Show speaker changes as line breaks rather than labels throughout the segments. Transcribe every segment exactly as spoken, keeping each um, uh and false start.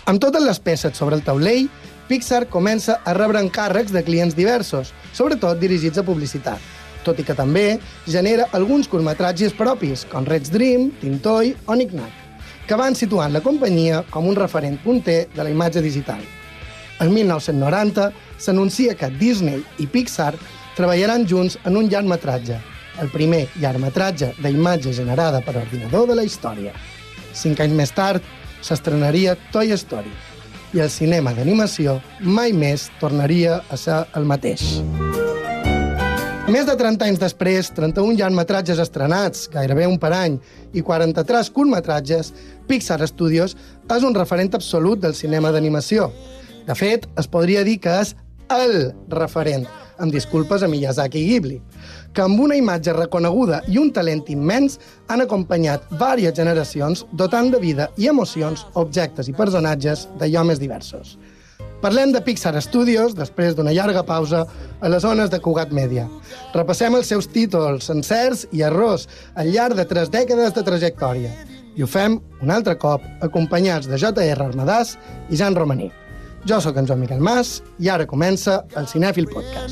Amb totes les peces sobre el taulell, Pixar comença a rebre encàrrecs de clients diversos, sobretot dirigits a publicitat, tot i que també genera alguns curtmetratges propis, com Red's Dream, Tintoy o Knick Knack, que van situant la companyia com un referent punter de la imatge digital. El mil nou-cents noranta s'anuncia que Disney i Pixar treballaran junts en un llargmetratge, el primer llargmetratge d'imatge generada per ordinador de la història. Cinc anys més tard s'estrenaria Toy Story, i el cinema d'animació mai més tornaria a ser el mateix. Més de trenta anys després, trenta-un llargmetratges estrenats, gairebé un per any, i quaranta-tres curtmetratges, Pixar Studios és un referent absolut del cinema d'animació. De fet, es podria dir que és el referent, amb disculpes a Miyazaki i Ghibli, que amb una imatge reconeguda i un talent immens han acompanyat diverses generacions dotant de vida i emocions objectes i personatges d'allò més diversos. Parlem de Pixar Studios després d'una llarga pausa a les zones de Cugat Media. Repassem els seus títols, encerts i errors al llarg de tres dècades de trajectòria. I ho fem un altre cop acompanyats de J R Armadàs i Jan Romaní. Jo sóc en Joan Miquel Mas i ara comença el Cinèfil Podcast.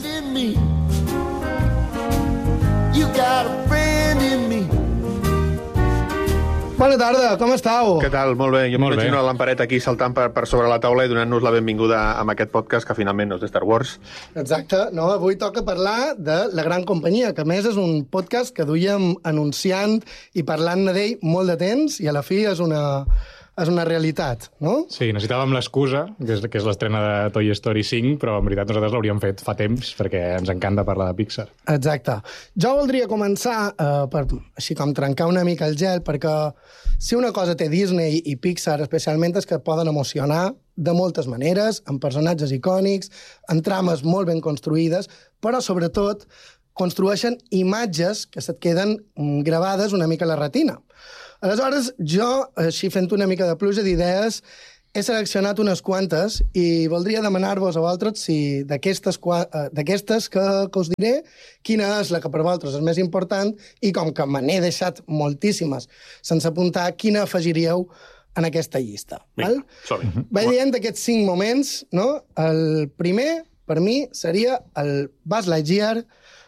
Bona tarda, com estàu?
Què tal? Molt bé. Jo m'imagino la lampareta aquí saltant per, per sobre la taula i donant-nos la benvinguda amb aquest podcast que finalment no és de Star Wars.
Exacte. No, avui toca parlar de La Gran Companyia, que a més és un podcast que duíem anunciant i parlant-ne d'ell molt de temps i a la fi és una... és una realitat, no?
Sí, necessitàvem l'excusa, que és, que és l'estrena de Toy Story cinc, però en veritat nosaltres l'hauríem fet fa temps, perquè ens encanta parlar de Pixar.
Exacte. Jo voldria començar, eh, per, així com trencar una mica el gel, perquè si una cosa té Disney i Pixar especialment és que poden emocionar de moltes maneres, amb personatges icònics, amb trames molt ben construïdes, però sobretot construeixen imatges que se't queden gravades una mica a la retina. Aleshores, jo, així fent una mica de pluja d'idees, he seleccionat unes quantes i voldria demanar-vos a vosaltres si d'aquestes que, que us diré, quina és la que per vosaltres és més important i com que me n'he deixat moltíssimes sense apuntar, quina afegiríeu en aquesta llista.
Vinga, som-hi.
Vaig dient d'aquests cinc moments, no? El primer, per mi, seria el Buzz Lightyear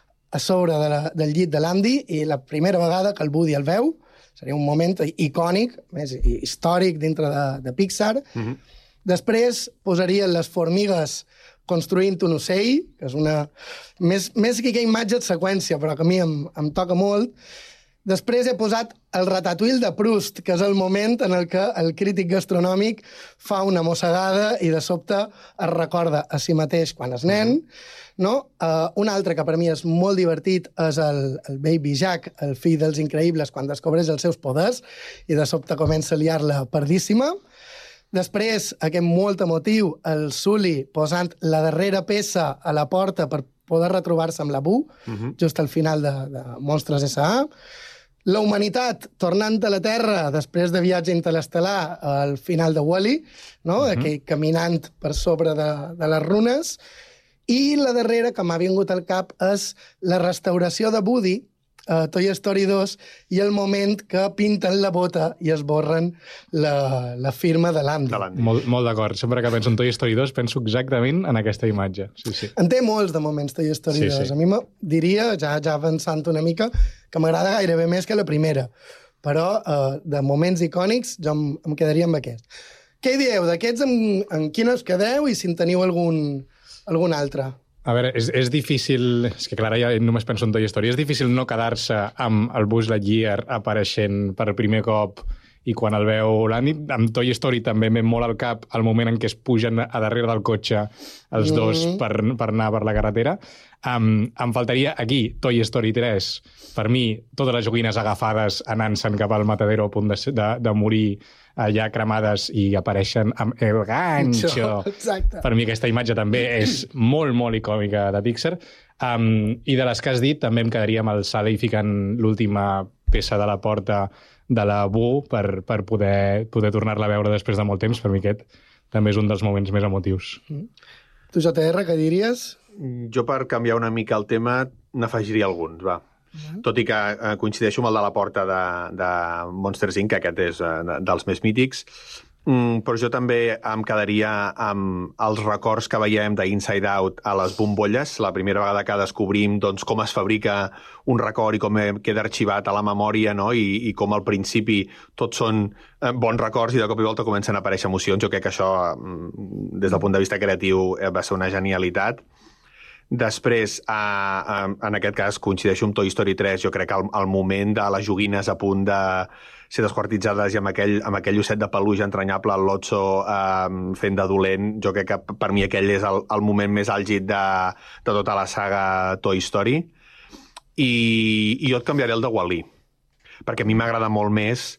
a sobre de la, del llit de l'Andy i la primera vegada que el Woody el veu. Seria un moment icònic, més històric dintre de, de Pixar. Mm-hmm. Després posaria les formigues construint un ocell, que és una... Més, més que aquella imatge de seqüència, però que a mi em, em toca molt. Després he posat el Ratatouille de Proust, que és el moment en el que el crític gastronòmic fa una mossegada i de sobte es recorda a si mateix quan és nen. No? Uh, un altre que per mi és molt divertit és el, el Baby Jack, el fill dels Increïbles, quan descobreix els seus poders i de sobte comença a liar-la pardíssima. Després, aquest molt emotiu, el Sully posant la darrera peça a la porta per poder retrobar-se amb la Boo, uh-huh. just al final de, de Monstres S A La humanitat tornant a la Terra després de viatge interestel·lar al final de Wall-E, no? uh-huh. aquell caminant per sobre de, de les runes. I la darrera que m'ha vingut al cap és la restauració de Woody a Toy Story dos i el moment que pinten la bota i esborren la, la firma de l'Andy.
Molt, molt d'acord. Sempre que penso en Toy Story dos penso exactament en aquesta imatge. Sí, sí.
En té molts de moments Toy Story sí, dos. Sí. A mi diria, ja, ja avançant una mica, que m'agrada gairebé més que la primera. Però eh, de moments icònics jo em, em quedaria amb aquest. Què hi dieu? D'aquests en, en quin us quedeu i si en teniu algun... algun altre?
A veure, és, és difícil... És que, clar, ja només penso en Toy Story. És difícil no quedar-se amb el Buzz Lightyear apareixent per primer cop i quan el veu l'Andy. Amb Toy Story també m'he molt al cap el moment en què es pugen a darrere del cotxe els dos mm. per, per anar per la carretera. Um, em faltaria aquí Toy Story tres. Per mi, totes les joguines agafades anant-se'n cap al matadero a punt de, de, de morir allà cremades i apareixen amb el ganxo.
Exacte.
Per mi aquesta imatge també és molt, molt icònica de Pixar. Um, I de les que has dit, també em quedaria amb el Sully ficant l'última peça de la porta de la Boo per, per poder, poder tornar-la a veure després de molt temps. Per mi aquest també és un dels moments més emotius.
Tu, J R, què diries?
Jo, per canviar una mica el tema, n'afegiria alguns, va. Uh-huh. Tot i que eh, coincideixo amb el de la porta de, de Monsters incorporated, que aquest és eh, dels més mítics. Mm, però jo també em quedaria amb els records que veiem d'Inside Out a les bombolles, la primera vegada que descobrim doncs, com es fabrica un record i com queda arxivat a la memòria, no? I, i com al principi tots són eh, bons records i de cop i volta comencen a aparèixer emocions. Jo crec que això, des del punt de vista creatiu, va ser una genialitat. Després, eh, en aquest cas, coincideixo amb Toy Story tres, jo crec que el, el moment de les joguines a punt de ser desquartitzades i amb aquell, amb aquell osset de peluix entranyable, el Lotso eh, fent de dolent, jo crec que per mi aquell és el, el moment més àlgid de, de tota la saga Toy Story. I, i jo et canviaré el de Wall-E, perquè a mi m'agrada molt més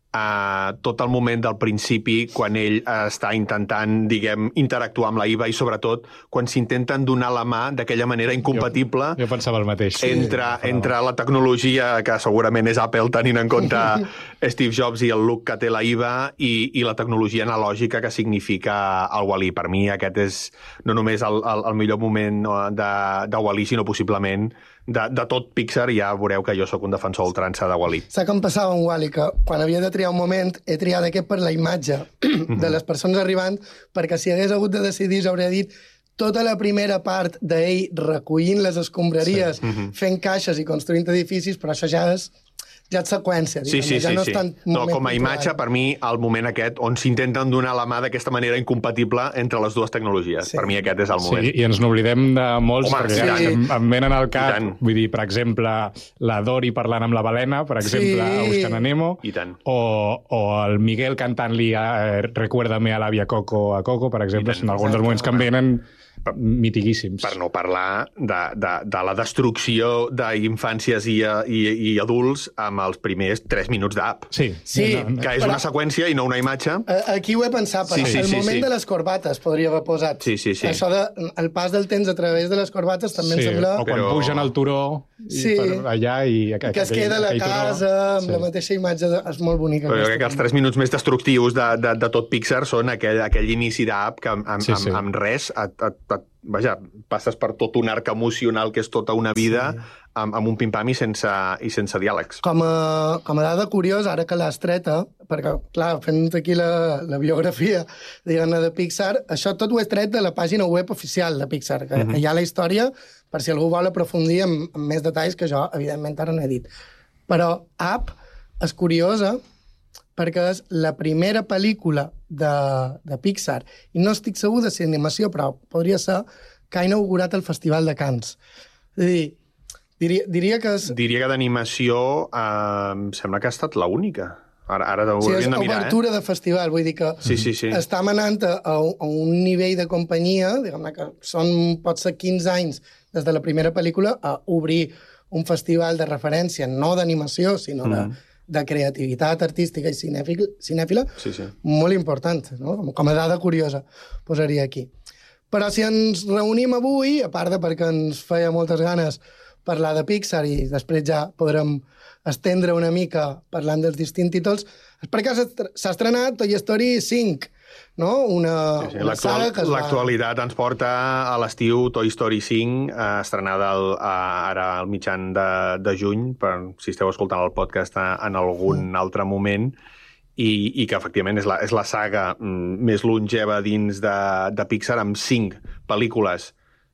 Uh, tot el moment del principi, quan ell uh, està intentant, diguem, interactuar amb la Eva i, sobretot, quan s'intenten donar la mà d'aquella manera incompatible
jo, jo pensava el mateix.
entre, sí, entre la tecnologia, que segurament és Apple, tenint en compte Steve Jobs i el look que té la Eva, i, i la tecnologia analògica que significa el Wall-E. Per mi aquest és no només el, el, el millor moment de, de Wall-E, sinó possiblement de, de tot Pixar. Ja veureu que jo sóc un defensor ultrança de Wall-E.
Saps com passava amb Wall-E, que quan havia de triar un moment, he triat aquest per la imatge de les persones arribant, perquè si hagués hagut de decidir, s'hauria dit tota la primera part d'ell recollint les escombraries, sí. uh-huh. fent caixes i construint edificis, però això ja és, ja és seqüència.
Sí, sí,
ja
sí.
no
sí.
Tan
no, com a imatge, per mi, el moment aquest on s'intenten donar la mà d'aquesta manera incompatible entre les dues tecnologies. Sí. Per mi aquest és el moment.
Sí, i ens n'oblidem de molts,
Home,
perquè
sí.
em, em venen al cap, vull dir, per exemple, la Dory parlant amb la balena, per exemple, sí. a Buscant a Nemo,
I tant.
O, o el Miguel cantant-li eh, Recuérdame a l'àvia Coco a Coco, per exemple, són alguns dels moments que em venen mitiguíssims.
Per no parlar de, de, de la destrucció d'infàncies i, i, i adults amb els primers tres minuts d'app.
Sí.
sí
no, no. Que és
però,
una seqüència i no una imatge.
Aquí ho he pensat, però sí, sí, el sí, moment sí. de les corbates podria haver posat.
Sí, sí, sí.
Això de, el pas del temps a través de les corbates també
sí,
em sembla...
O quan però... pugen al turó i
sí.
per allà i...
Que aquell, es queda a la casa turó. amb sí. la mateixa imatge, de... és molt bonica.
Però jo crec que els tres minuts més destructius de, de, de tot Pixar són aquell, aquell inici d'app que amb, amb, sí, sí. amb, amb res et, et, et, vaja, passes per tot un arc emocional que és tota una vida sí. amb, amb un pim-pam i sense, i sense diàlegs.
Com a, com a dada curiosa, ara que l'has treta, perquè, clar, fent aquí la, la biografia, diguem-ne, de Pixar, això tot ho he tret de la pàgina web oficial de Pixar, que uh-huh. hi ha la història, per si algú vol aprofundir amb, amb més detalls que jo, evidentment, ara no he dit. Però Up és curiosa perquè és la primera pel·lícula de, de Pixar, i no estic segur de si animació, però podria ser, que ha inaugurat el Festival de Cannes. És a dir, diria, diria que és...
Diria que d'animació eh, em sembla que ha estat l'única. Ara, ara ho
sí,
hauríem de mirar,
obertura
eh?
de festival, vull dir que
sí, sí, sí.
està manant a, a un nivell de companyia, diguem-ne que són, pot ser quinze anys des de la primera pel·lícula, a obrir un festival de referència, no d'animació, sinó mm. de, de creativitat artística i cinèfila, cinèfila
sí, sí.
molt important, no? Com a dada curiosa, posaria aquí. Però si ens reunim avui, a part de perquè ens feia moltes ganes parlar de Pixar i després ja podrem estendre una mica parlant dels distints títols, és perquè s'ha estrenat Toy Story cinc, no? Una,
sí, sí.
una saga que es va...
L'actualitat ens porta a l'estiu Toy Story cinc, eh, estrenada el, a, ara al mitjan de, de juny, per, si esteu escoltant el podcast en algun mm. altre moment, i, i que efectivament és la, és la saga mm, més longeva dins de, de Pixar, amb cinc pel·lícules,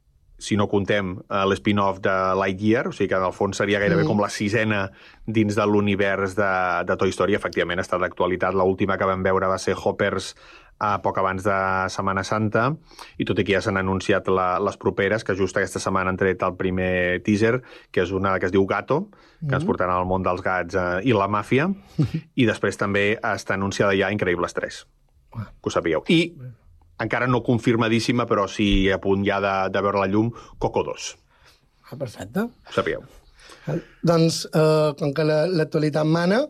si no contem uh, l'spin-off de Lightyear, o sigui que en el fons seria gairebé mm. com la sisena dins de l'univers de, de Toy Story. Efectivament, està d'actualitat. L'última que vam veure va ser Hoppers uh, poc abans de Setmana Santa, i tot i que ja s'han anunciat la, les properes, que just aquesta setmana han tret el primer teaser, que és una que es diu Gato, que mm. ens portarà al món dels gats uh, i la màfia, i després també està anunciada ja Increïbles tres, que ho sapigueu. I encara no confirmadíssima, però sí a punt ja de, de veure la llum, Coco dos.
Ah, perfecte.
Ho sapigueu.
Doncs, eh, com que l'actualitat mana,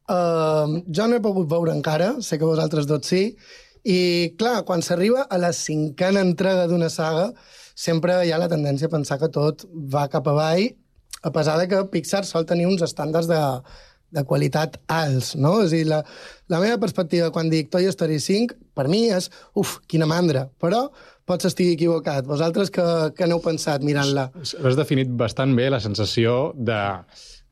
eh, jo no he pogut veure encara, sé que vosaltres dos sí, i clar, quan s'arriba a la cinquena entrega d'una saga, sempre hi ha la tendència a pensar que tot va cap avall, a pesar de que Pixar sol tenir uns estàndards de, de qualitat alts, no? És a dir, la, la meva perspectiva quan dic Toy Story cinc, per mi és, uf, quina mandra, però pots estar equivocat. Vosaltres que, que n'heu pensat mirant-la?
Has definit bastant bé la sensació de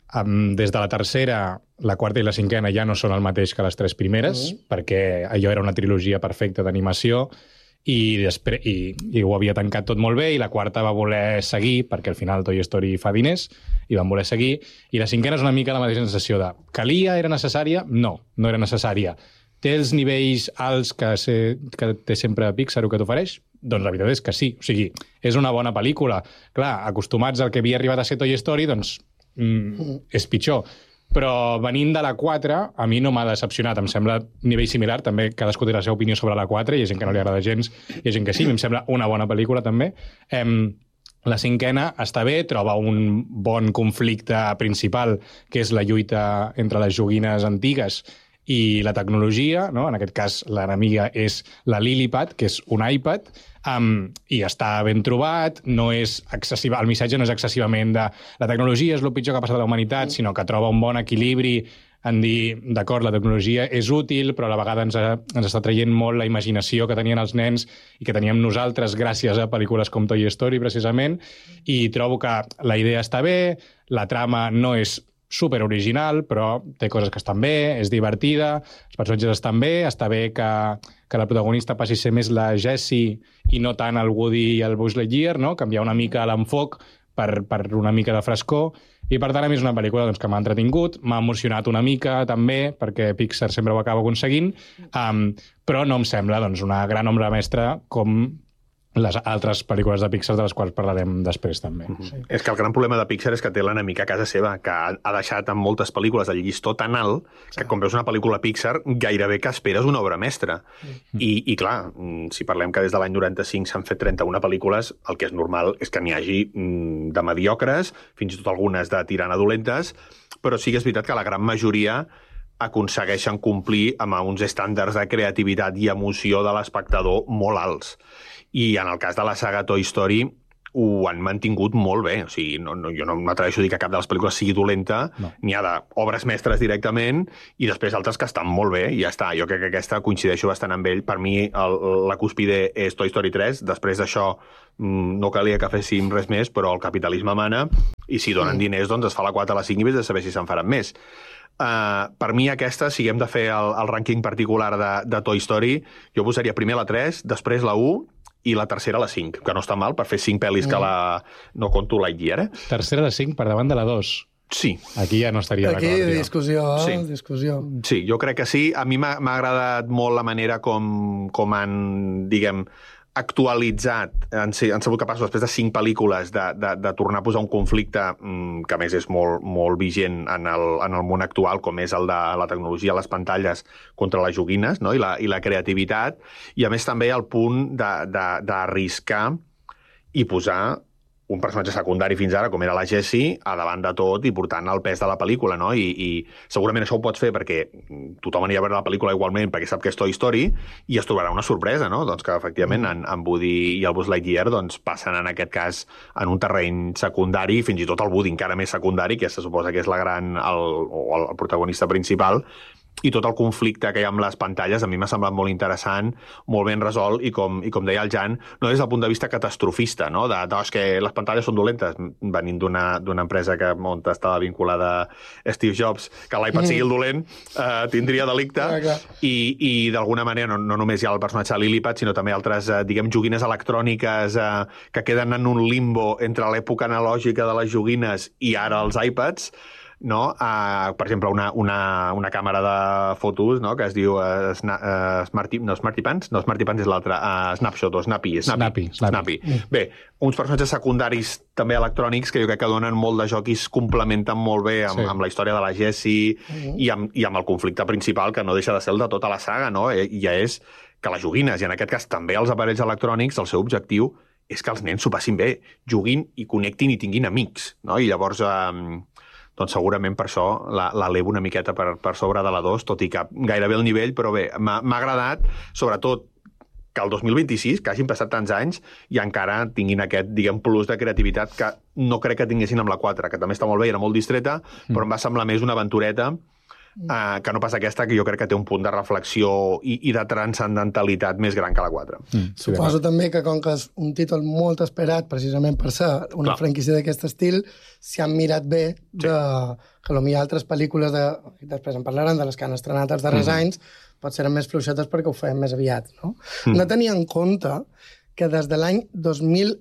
Um, des de la tercera, la quarta i la cinquena ja no són el mateix que les tres primeres, mm. perquè allò era una trilogia perfecta d'animació i, després, i, i ho havia tancat tot molt bé, i la quarta va voler seguir, perquè al final Toy Story fa diners, i van voler seguir, i la cinquena és una mica la mateixa sensació de calia, era necessària? No, no era necessària. Té els nivells alts que, sé, que té sempre Pixar o que t'ofereix? Doncs la veritat és que sí. O sigui, és una bona pel·lícula. Clar, acostumats al que havia arribat a ser Toy Story, doncs mm, és pitjor. Però venint de la quatre, a mi no m'ha decepcionat. Em sembla nivell similar. També cadascú té la seva opinió sobre la quatre. Hi ha gent que no li agrada gens, hi ha gent que sí. Em sembla una bona pel·lícula, també. Em, la cinquena està bé, troba un bon conflicte principal, que és la lluita entre les joguines antigues i la tecnologia, no? En aquest cas l'enemiga és la Lillipad, que és un iPad, um, i està ben trobat, no és excessiva, el missatge no és excessivament de la tecnologia és el pitjor que ha passat a la humanitat, mm. sinó que troba un bon equilibri en dir, d'acord, la tecnologia és útil, però a la vegada ens, ha, ens està traient molt la imaginació que tenien els nens i que teníem nosaltres gràcies a pel·lícules com Toy Story, precisament, i trobo que la idea està bé, la trama no és super original, però té coses que estan bé, és divertida, els personatges estan bé, està bé que, que la protagonista passi a ser més la Jessie i no tant el Woody i el Buzz Lightyear, no? Canviar una mica l'enfoc per, per una mica de frescor, i per tant a mi és una pel·lícula doncs, que m'ha entretingut, m'ha emocionat una mica també, perquè Pixar sempre ho acaba aconseguint, um, però no em sembla doncs, una gran obra mestra com les altres pel·lícules de Pixar, de les quals parlarem després, també.
Mm-hmm. Sí. És que el gran problema de Pixar és que té l'enemic a casa seva, que ha deixat en moltes pel·lícules el llistó tan alt que quan veus una pel·lícula Pixar gairebé que esperes una obra mestra. Mm. I, I clar, si parlem que des de l'any noranta-cinc s'han fet trenta-una pel·lícules, el que és normal és que n'hi hagi de mediocres, fins i tot algunes de tirana dolentes, però sí que és veritat que la gran majoria aconsegueixen complir amb uns estàndards de creativitat i emoció de l'espectador molt alts. I en el cas de la saga Toy Story ho han mantingut molt bé. O sigui, no, no, jo no m'atreveixo a dir que cap de les pel·lícules sigui dolenta, no. N'hi ha d'obres mestres directament i després altres que estan molt bé i ja està. Jo crec que aquesta coincideixo bastant amb ell. Per mi el, la cúspide és Toy Story tres. Després d'això no calia que féssim res més, però el capitalisme mana i si donen mm. diners doncs es fa la quatre a la cinc i vés de saber si se'n faran més. Uh, per mi aquesta, si hem de fer el, el rànquing particular de, de Toy Story, jo posaria primer la tres, després la u i la tercera la cinc, que no està mal per fer cinc pel·lis que la... no conto Lightyear, eh?
Tercera la cinc per davant de la dos.
Sí.
Aquí ja no estaria
Aquí,
d'acord.
Aquí, discussió,
sí.
discussió.
Sí, jo crec que sí. A mi m'ha agradat molt la manera com, com han, diguem, actualitzat, han, han sabut capaços després de cinc pel·lícules de, de, de tornar a posar un conflicte mmm, que a més és molt, molt vigent en el, en el món actual, com és el de la tecnologia a les pantalles contra les joguines, no? I, la, i la creativitat, i a més també el punt d'arriscar i posar un personatge secundari fins ara, com era la Jessie, a davant de tot i portant el pes de la pel·lícula, no? I, i segurament això ho pots fer perquè tothom anirà a veure la pel·lícula igualment perquè sap que és Toy Story i es trobarà una sorpresa, no? Doncs que, efectivament, en, en Woody i el Buzz Lightyear doncs, passen, en aquest cas, en un terreny secundari, fins i tot el Woody encara més secundari, que se suposa que és la gran, el, el, el protagonista principal, i tot el conflicte que hi ha amb les pantalles a mi m'ha semblat molt interessant, molt ben resolt i com, i com deia el Jan, no des del punt de vista catastrofista, no? De, de, és que les pantalles són dolentes, venint d'una empresa que on estava vinculada Steve Jobs, que l'iPad sigui el dolent, eh, tindria delicte,
ah,
i, i d'alguna manera no, no només hi ha el personatge de Lillipad, sinó també altres, eh, diguem, joguines electròniques eh, que queden en un limbo entre l'època analògica de les joguines i ara els iPads, no? Uh, per exemple, una, una, una càmera de fotos, no? Que es diu uh, sna, uh, Smarty, no, Smarty Pants, no, Smarty Pants és l'altre, uh, Snapshot o Snappy.
Snappy.
Snappy. Snappy. Bé, uns personatges secundaris també electrònics que jo crec que donen molt de joc i es complementen molt bé amb, sí. amb la història de la Jessie uh-huh. i, amb, i amb el conflicte principal, que no deixa de ser el de tota la saga, no? I ja és que les joguines, i en aquest cas també els aparells electrònics, el seu objectiu és que els nens s'ho passin bé, juguin i connectin i tinguin amics, no? I llavors... Um, doncs segurament per això l'elevo una miqueta per, per sobre de la dos, tot i que gairebé el nivell, però bé, m'ha agradat, sobretot, que el dos mil vint-i-sis, que hagin passat tants anys, i encara tinguin aquest, diguem, plus de creativitat que no crec que tinguessin amb la quatre, que també està molt bé, era molt distreta, mm. però em va semblar més una aventureta uh, que no pas aquesta, que jo crec que té un punt de reflexió i, i de transcendentalitat més gran que la quatre.
Mm, sí, Suposo també que, com que és un títol molt esperat, precisament per ser una Clar. franquícia d'aquest estil, s'hi han mirat bé de, sí. que potser altres pel·lícules, de, després en parlaran, de les que han estrenat els darrers mm. anys, potser eren més fluixetes perquè ho feien més aviat. No, mm. no tenia en compte que des de l'any dos mil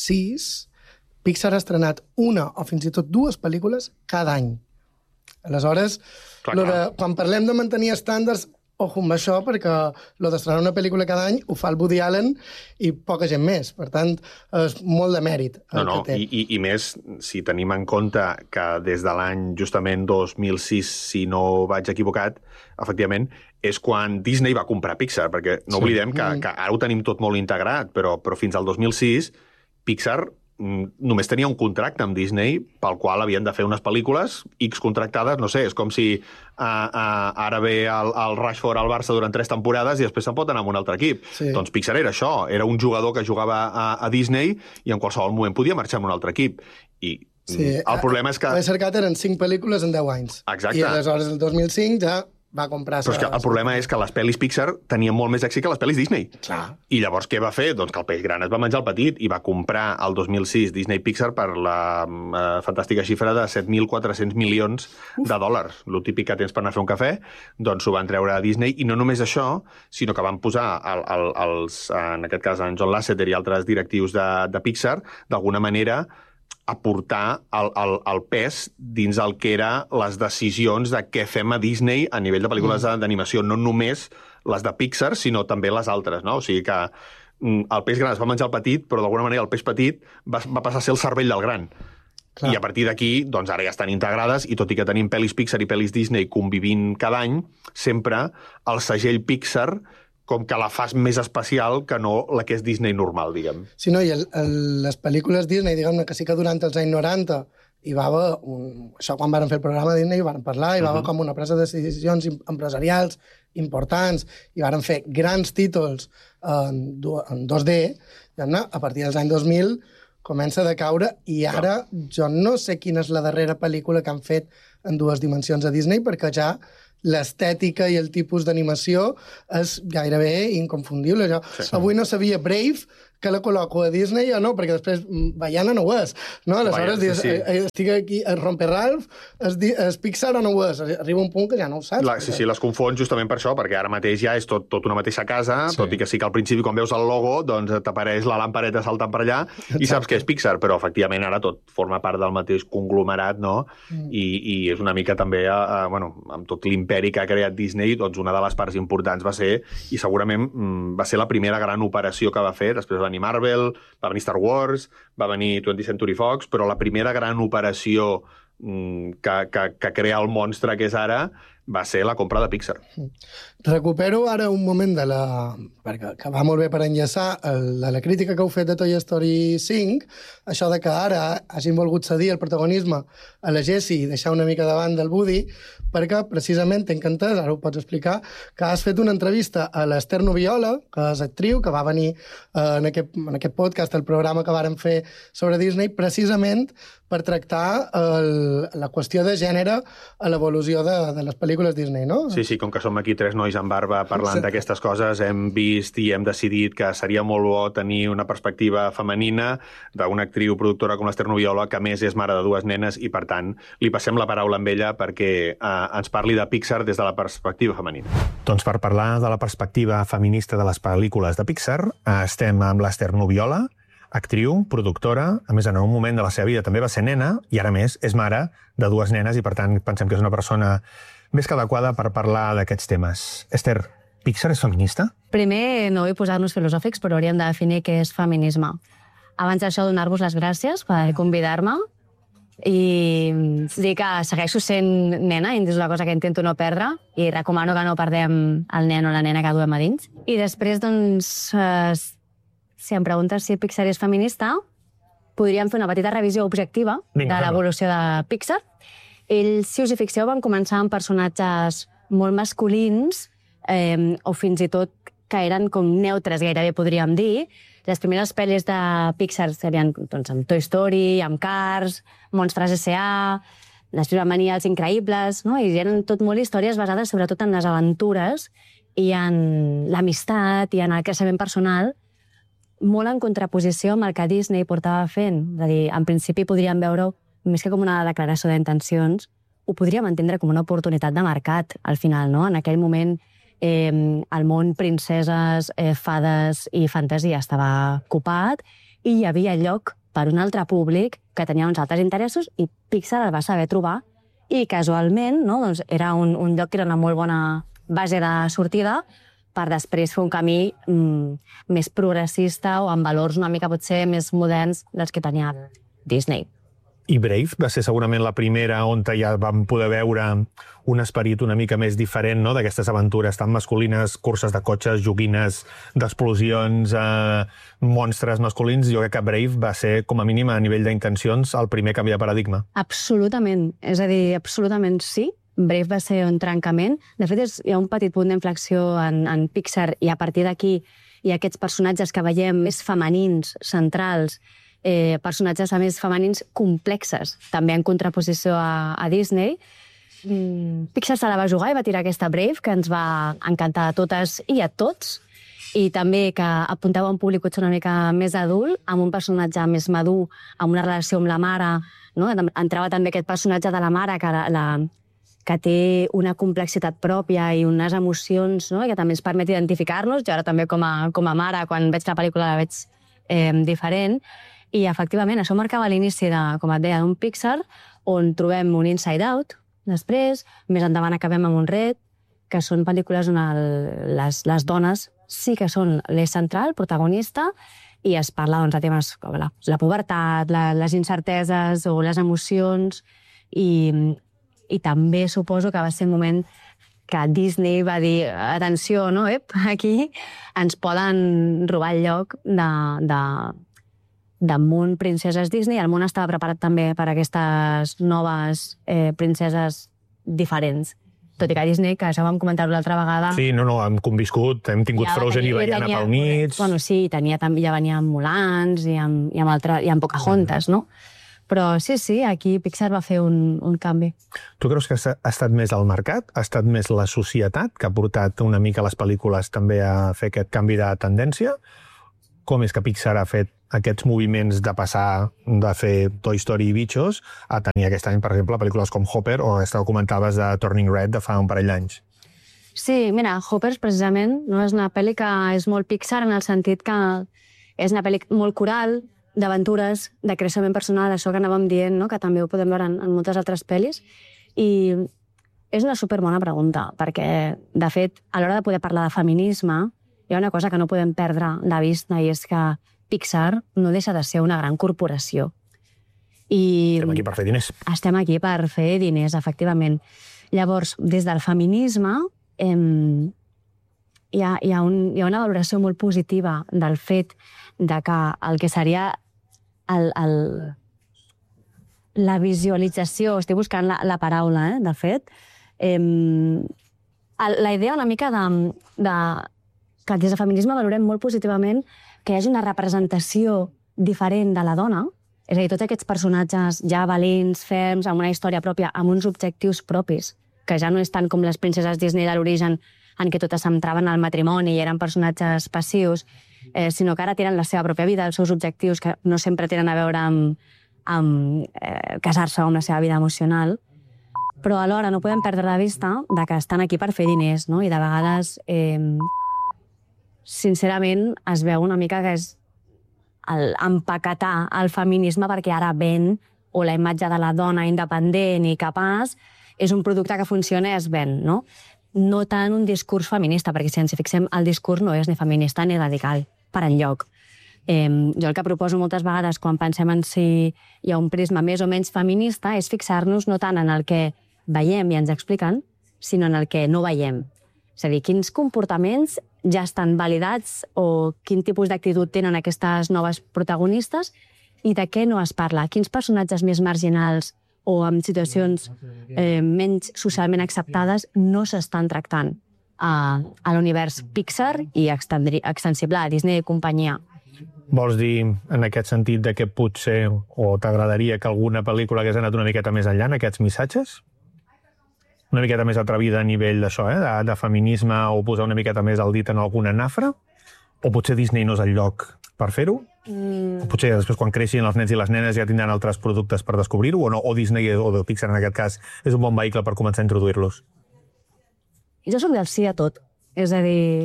sis Pixar ha estrenat una o fins i tot dues pel·lícules cada any. Aleshores, clar, lo de, clar. quan parlem de mantenir estàndards, ojo amb això, perquè lo d'estrenar una pel·lícula cada any ho fa el Woody Allen i poca gent més. Per tant, és molt de mèrit.
No, no, i, i, i més, si tenim en compte que des de l'any justament dos mil sis, si no vaig equivocat, efectivament, és quan Disney va comprar Pixar, perquè no sí. oblidem que, que ara ho tenim tot molt integrat, però, però fins al dos mil sis Pixar només tenia un contracte amb Disney pel qual havien de fer unes pel·lícules X contractades, no sé, és com si uh, uh, ara ve el, el Rashford al Barça durant tres temporades i després se'n pot anar amb un altre equip. Sí. Doncs Pixar era això, era un jugador que jugava a, a Disney i en qualsevol moment podia marxar amb un altre equip. I
sí,
el problema és que...
L'he cercat, eren cinc pel·lícules en deu anys.
Exacte.
I aleshores, el dos mil cinc, ja va comprar...
Però és que el problema és que les pel·lis Pixar tenien molt més èxit que les pel·lis Disney.
Clar.
I llavors què va fer? Doncs que el peix gran es va menjar el petit i va comprar el dos mil sis Disney Pixar per la uh, fantàstica xifra de set mil quatre-cents milions de dòlars. Lo típic que tens per anar a fer un cafè, doncs s'ho van treure a Disney. I no només això, sinó que van posar el, el, els, en aquest cas en John Lasseter i altres directius de, de Pixar, d'alguna manera aportar el, el, el pes dins el que era les decisions de què fem a Disney a nivell de pel·lícules mm. d'animació, no només les de Pixar, sinó també les altres, no? O sigui que mm, el peix gran es va menjar el petit, però d'alguna manera el peix petit va, va passar a ser el cervell del gran. Clar. I a partir d'aquí, doncs ara ja estan integrades, i tot i que tenim pel·lis Pixar i pel·lis Disney convivint cada any, sempre el segell Pixar com que la fas més especial que no la que és Disney normal, diguem.
Sí, no, i el, el, les pel·lícules Disney, diguem-ne que sí que durant els anys noranta hi va haver, un, això quan van fer el programa Disney hi van parlar, hi va haver uh -huh. com una presa de decisions empresarials importants, i van fer grans títols en, en dos D, diguem-ne, a partir dels anys dos mil comença a decaure, i ara no. jo no sé quina és la darrera pel·lícula que han fet en dues dimensions a Disney, perquè ja l'estètica i el tipus d'animació és gairebé inconfundible. Jo sí. avui no sabia Brave que la col·loco a Disney o no, perquè després Baiana no ho és. No? Aleshores, Baiana, sí, sí. dius, estic aquí a Romper Ralph, és, és Pixar o no ho és? Arriba un punt que ja no ho saps.
La, sí, sí, les confons justament per això, perquè ara mateix ja és tot, tot una mateixa casa, sí. tot i que sí que al principi, quan veus el logo, doncs t'apareix la lampareta saltant per allà i saps que és Pixar, però efectivament ara tot forma part del mateix conglomerat, no? Mm. I, i és una mica també, a, a, bueno, amb tot l'imperi que ha creat Disney, doncs una de les parts importants va ser, i segurament mm, va ser la primera gran operació que va fer, després va venir Marvel, va venir Star Wars, va venir twentieth Century Fox, però la primera gran operació mm, que, que, que crea el monstre que és ara va ser la compra de Pixar.
Recupero ara un moment de la... perquè que va molt bé per enllaçar el, la, la crítica que heu fet de Toy Story cinc, això de que ara hagin volgut cedir el protagonisme a la Jessie i deixar una mica davant del Woody, perquè precisament t'he encantat, ara ho pots explicar, que has fet una entrevista a l'Ester Noviola, que és actriu, que va venir eh, en, aquest, en aquest podcast, el programa que vàrem fer sobre Disney, precisament per tractar el, la qüestió de gènere a l'evolució de, de les pel·lícules Disney, no?
Sí, sí, com que som aquí tres nois amb barba parlant d'aquestes coses, hem vist i hem decidit que seria molt bo tenir una perspectiva femenina d'una actriu productora com l'Ester Noviola, que a més és mare de dues nenes, i per tant li passem la paraula amb ella perquè eh, ens parli de Pixar des de la perspectiva femenina.
Doncs per parlar de la perspectiva feminista de les pel·lícules de Pixar, estem amb l'Ester Noviola, actriu, productora, a més en un moment de la seva vida també va ser nena, i ara més és mare de dues nenes, i per tant pensem que és una persona més que adequada per parlar d'aquests temes. Ester, Pixar és feminista?
Primer, no vull posar-nos filosòfics, però hauríem de definir què és feminisme. Abans d'això, donar-vos les gràcies per convidar-me i dir que segueixo sent nena, i és una cosa que intento no perdre, i recomano que no perdem el nen o la nena que duem a dins. I després, doncs, eh, si em preguntes si Pixar és feminista, podríem fer una petita revisió objectiva Vinga, de l'evolució de Pixar. Ells, si us hi fixeu, van començar amb personatges molt masculins, eh, o fins i tot que eren com neutres, gairebé podríem dir. Les primeres pel·lis de Pixar serien doncs, amb Toy Story, amb Cars, Monstres S A, després van venir els Increïbles, no? I eren tot molt històries basades sobretot en les aventures i en l'amistat i en el creixement personal, molt en contraposició amb el que Disney portava fent. És a dir, en principi podríem veure-ho més que com una declaració d'intencions, ho podríem entendre com una oportunitat de mercat, al final, no? En aquell moment, eh, el món princeses, eh, fades i fantasia estava ocupat i hi havia lloc per un altre públic que tenia uns altres interessos i Pixar el va saber trobar i casualment, no? Doncs era un, un lloc que era una molt bona base de sortida per després fer un camí mm, més progressista o amb valors una mica potser més moderns dels que tenia Disney.
I Brave va ser segurament la primera on ja vam poder veure un esperit una mica més diferent, no?, d'aquestes aventures tan masculines, curses de cotxes, joguines d'explosions, eh, monstres masculins. Jo crec que Brave va ser, com a mínim a nivell d'intencions, el primer canvi de paradigma.
Absolutament. És a dir, absolutament sí. Brave va ser un trencament. De fet, és, hi ha un petit punt d'inflexió en, en Pixar i a partir d'aquí hi ha aquests personatges que veiem més femenins, centrals, eh, personatges a més femenins complexes, també en contraposició a, a Disney. Mm, Pixar se la va jugar i va tirar aquesta Brave, que ens va encantar a totes i a tots, i també que apuntava a un públic potser una mica més adult, amb un personatge més madur, amb una relació amb la mare, no? Entrava també aquest personatge de la mare que, la, la, que té una complexitat pròpia i unes emocions, no? Que també ens permet identificar-nos. Jo ara també com a, com a mare, quan veig la pel·lícula la veig eh, diferent. I, efectivament, això marcava l'inici de, com et deia, d'un Pixar, on trobem un Inside Out, després, més endavant acabem amb un Red, que són pel·lícules on el, les, les dones sí que són l'eix central, protagonista, i es parla doncs, de temes com la, la pubertat, la, les incerteses o les emocions, i, i també suposo que va ser un moment que Disney va dir, atenció, no? Ep, aquí ens poden robar el lloc de... de del món princeses Disney. El món estava preparat també per a aquestes noves eh, princeses diferents. Tot i que Disney, que això vam comentar-ho l'altra vegada...
Sí, no, no, hem conviscut, hem tingut ja Frozen tenia, i Baiana pel mig...
Bueno, sí, tenia, ja venia amb Mulans i amb, i amb, altre, i amb Pocahontas, no? Però sí, sí, aquí Pixar va fer un, un canvi.
Tu creus que ha estat més el mercat? Ha estat més la societat que ha portat una mica les pel·lícules també a fer aquest canvi de tendència? Com és que Pixar ha fet aquests moviments de passar de fer Toy Story i Bichos a tenir aquest any, per exemple, pel·lícules com Hopper o aquesta que comentaves de Turning Red de fa un parell d'anys?
Sí, mira, Hopper precisament no és una pel·li que és molt Pixar en el sentit que és una pel·li molt coral, d'aventures, de creixement personal, això que anàvem dient, no? Que també ho podem veure en, en moltes altres pel·lis. I és una superbona pregunta, perquè, de fet, a l'hora de poder parlar de feminisme, hi ha una cosa que no podem perdre de vista, i és que Pixar no deixa de ser una gran corporació. I
estem aquí per fer diners.
Estem aquí per fer diners, efectivament. Llavors, des del feminisme, eh, hi, ha, hi, ha un, hi ha una valoració molt positiva del fet de que el que seria el, el, la visualització, estic buscant la, la paraula, eh, de fet, eh, la idea una mica de, de que des del feminisme valorem molt positivament que hi hagi una representació diferent de la dona, és a dir, tots aquests personatges ja valents, ferms, amb una història pròpia, amb uns objectius propis, que ja no és tant com les princeses Disney de l'origen, en què totes s'entraven al matrimoni i eren personatges passius, eh, sinó que ara tenen la seva pròpia vida, els seus objectius, que no sempre tenen a veure amb, amb eh, casar-se o amb la seva vida emocional, però alhora no podem perdre de vista de que estan aquí per fer diners, no? I de vegades... Eh, sincerament, es veu una mica que és el empaquetar el feminisme perquè ara ven, o la imatge de la dona independent i capaç, és un producte que funciona i es ven, no? No tant un discurs feminista, perquè si ens fixem, el discurs no és ni feminista ni radical, per enlloc. Eh, jo el que proposo moltes vegades quan pensem en si hi ha un prisma més o menys feminista és fixar-nos no tant en el que veiem i ens expliquen, sinó en el que no veiem. És a dir, quins comportaments ja estan validats o quin tipus d'actitud tenen aquestes noves protagonistes i de què no es parla. Quins personatges més marginals o amb situacions eh, menys socialment acceptades no s'estan tractant a, a l'univers Pixar i extensible a Disney i companyia.
Vols dir, en aquest sentit, de que potser o t'agradaria que alguna pel·lícula hagués anat una miqueta més enllà en aquests missatges? Una miqueta més atrevida a nivell d'això, eh? de, de feminisme, o posar una miqueta més el dit en alguna nafra? O potser Disney no és el lloc per fer-ho? Mm. O potser després, quan creixin els nens i les nenes, ja tindran altres productes per descobrir-ho? O no? O Disney o Pixar, en aquest cas, és un bon vehicle per començar a introduir-los?
Jo soc del sí a tot. És a dir,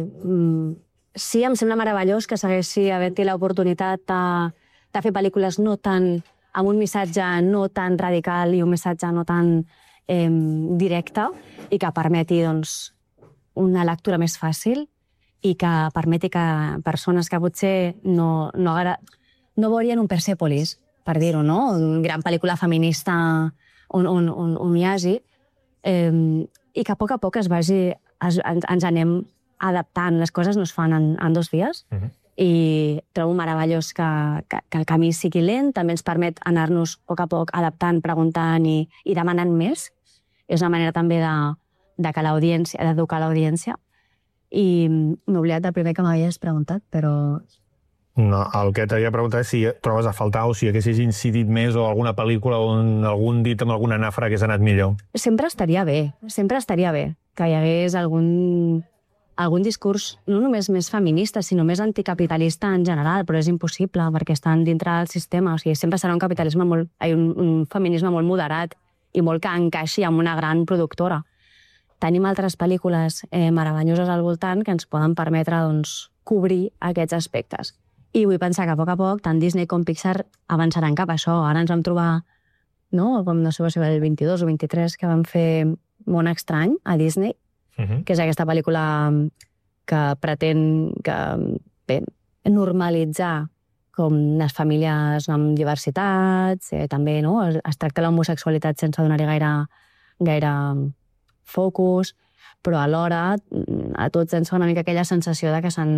sí, em sembla meravellós que s'haguessi havent-hi l'oportunitat de, de fer pel·lícules no tan, amb un missatge no tan radical i un missatge no tan eh, directe i que permeti doncs, una lectura més fàcil i que permeti que persones que potser no, no, no veurien un Persepolis, per dir-ho, no? Una gran pel·lícula feminista on, on, on, on hi hagi, eh, i que a poc a poc es vagi, es, ens, ens anem adaptant. Les coses no es fan en, en dos dies, uh-huh. i trobo meravellós que, que, que el camí sigui lent, també ens permet anar-nos a poc a poc adaptant, preguntant i, i demanant més. És una manera també de, de que l'audiència, d'educar l'audiència. I m'he oblidat del primer que m'havies preguntat, però...
No, el que t'havia preguntat és si trobes a faltar o si haguessis incidit més o alguna pel·lícula on algun dit amb alguna nafra hagués anat millor.
Sempre estaria bé, sempre estaria bé que hi hagués algun, algun discurs no només més feminista, sinó més anticapitalista en general, però és impossible perquè estan dintre del sistema. O sigui, sempre serà un capitalisme molt, un, un feminisme molt moderat i molt que encaixi amb una gran productora. Tenim altres pel·lícules eh, meravelloses al voltant que ens poden permetre doncs, cobrir aquests aspectes. I vull pensar que a poc a poc, tant Disney com Pixar avançaran cap a això. Ara ens vam trobar, no, com no sé si va ser el vint-i-dos o vint-i-tres, que vam fer Món estrany a Disney, uh-huh. que és aquesta pel·lícula que pretén que, bé, normalitzar com les famílies amb diversitats, eh, també no? es, es tracta l'homosexualitat sense donar-hi gaire, gaire focus, però alhora a tots ens fa una mica aquella sensació de que s'han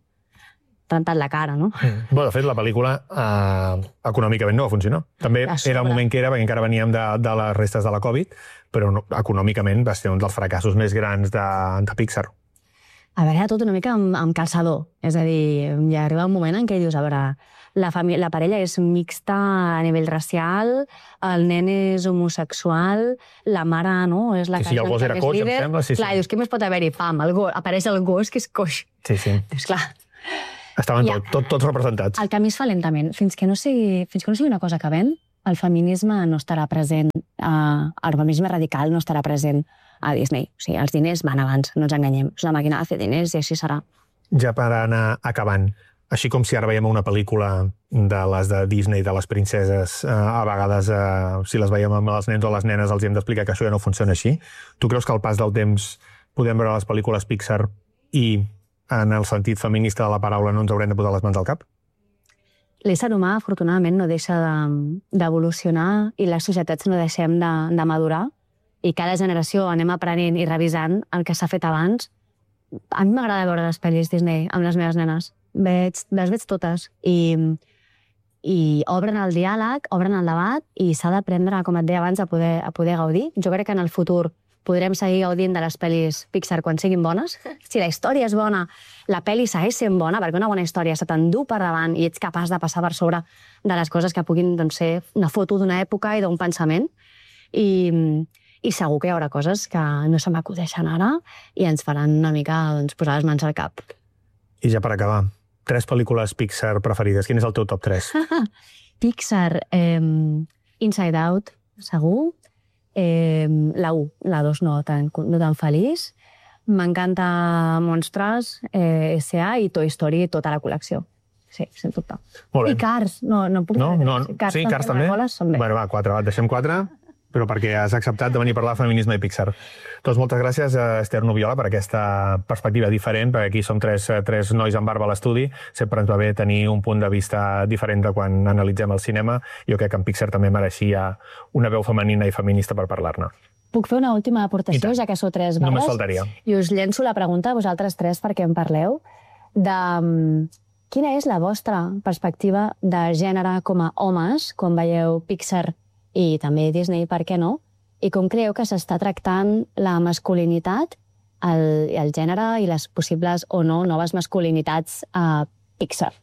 rentat la cara, no?
Mm. Bé, de fet, la pel·lícula eh, econòmicament no va funcionar. També era el moment que era, perquè encara veníem de, de les restes de la Covid, però no, econòmicament va ser un dels fracassos més grans de, de Pixar.
A veure, tot una mica amb, amb calçador. És a dir, ja arriba un moment en què dius, a veure, la, família, la parella és mixta a nivell racial, el nen és homosexual, la mare, no? És la
sí, sí, el gos era coix, em sembla. Sí,
clar,
sí.
dius, què més pot haver-hi? Pam, el gos, apareix el gos que és coix.
Sí, sí.
Doncs clar.
Estaven
ja,
tot, tot, tots representats.
El camí es fa lentament. Fins que no sigui, fins que no sigui una cosa que ven, el feminisme no estarà present, uh, el feminisme radical no estarà present a Disney. O sigui, els diners van abans, no ens enganyem. És una màquina de fer diners i així serà.
Ja per anar acabant, així com si ara veiem una pel·lícula de les de Disney, de les princeses, eh, a vegades, eh, si les veiem amb els nens o les nenes, els hem d'explicar que això ja no funciona així. Tu creus que al pas del temps podem veure les pel·lícules Pixar i, en el sentit feminista de la paraula, no ens haurem de posar les mans al cap?
L'ésser humà, afortunadament, no deixa d'evolucionar de, i les societats no deixem de, de madurar i cada generació anem aprenent i revisant el que s'ha fet abans. A mi m'agrada veure les pel·lis Disney amb les meves nenes. Veig, les veig totes i, i obren el diàleg, obren el debat i s'ha d'aprendre, com et deia abans, a poder, a poder gaudir. Jo crec que en el futur podrem seguir gaudint de les pel·lis Pixar quan siguin bones. Si la història és bona, la pel·li segueix sent bona, perquè una bona història se t'endú per davant i ets capaç de passar per sobre de les coses que puguin doncs, ser una foto d'una època i d'un pensament. I, i segur que hi haurà coses que no se m'acudeixen ara i ens faran una mica doncs, posar les mans al cap.
I ja per acabar, tres pel·lícules Pixar preferides. Quin és el teu top tres?
Pixar, eh, Inside Out, segur. Eh, la u, la dos no tan, no tan feliç. M'encanta Monstres, eh, S A i Toy Story, tota la col·lecció. Sí, sense dubte. I Cars, no, no puc...
No, no,
Cars
sí, Cars també?
Són bé.
Bueno, va, quatre, va, deixem quatre, però perquè has acceptat de venir a parlar de feminisme i Pixar. Doncs moltes gràcies a Esther Nubiola per aquesta perspectiva diferent, perquè aquí som tres, tres nois amb barba a l'estudi, sempre ens va bé tenir un punt de vista diferent de quan analitzem el cinema. Jo crec que en Pixar també mereixia una veu femenina i feminista per parlar-ne.
Puc fer una última aportació, ja que sou tres barbes?
Només faltaria.
I us llenço la pregunta a vosaltres tres perquè en parleu, de quina és la vostra perspectiva de gènere com a homes, quan veieu Pixar i també Disney, per què no? I com creieu que s'està tractant la masculinitat, el, el gènere i les possibles o no noves masculinitats a Pixar?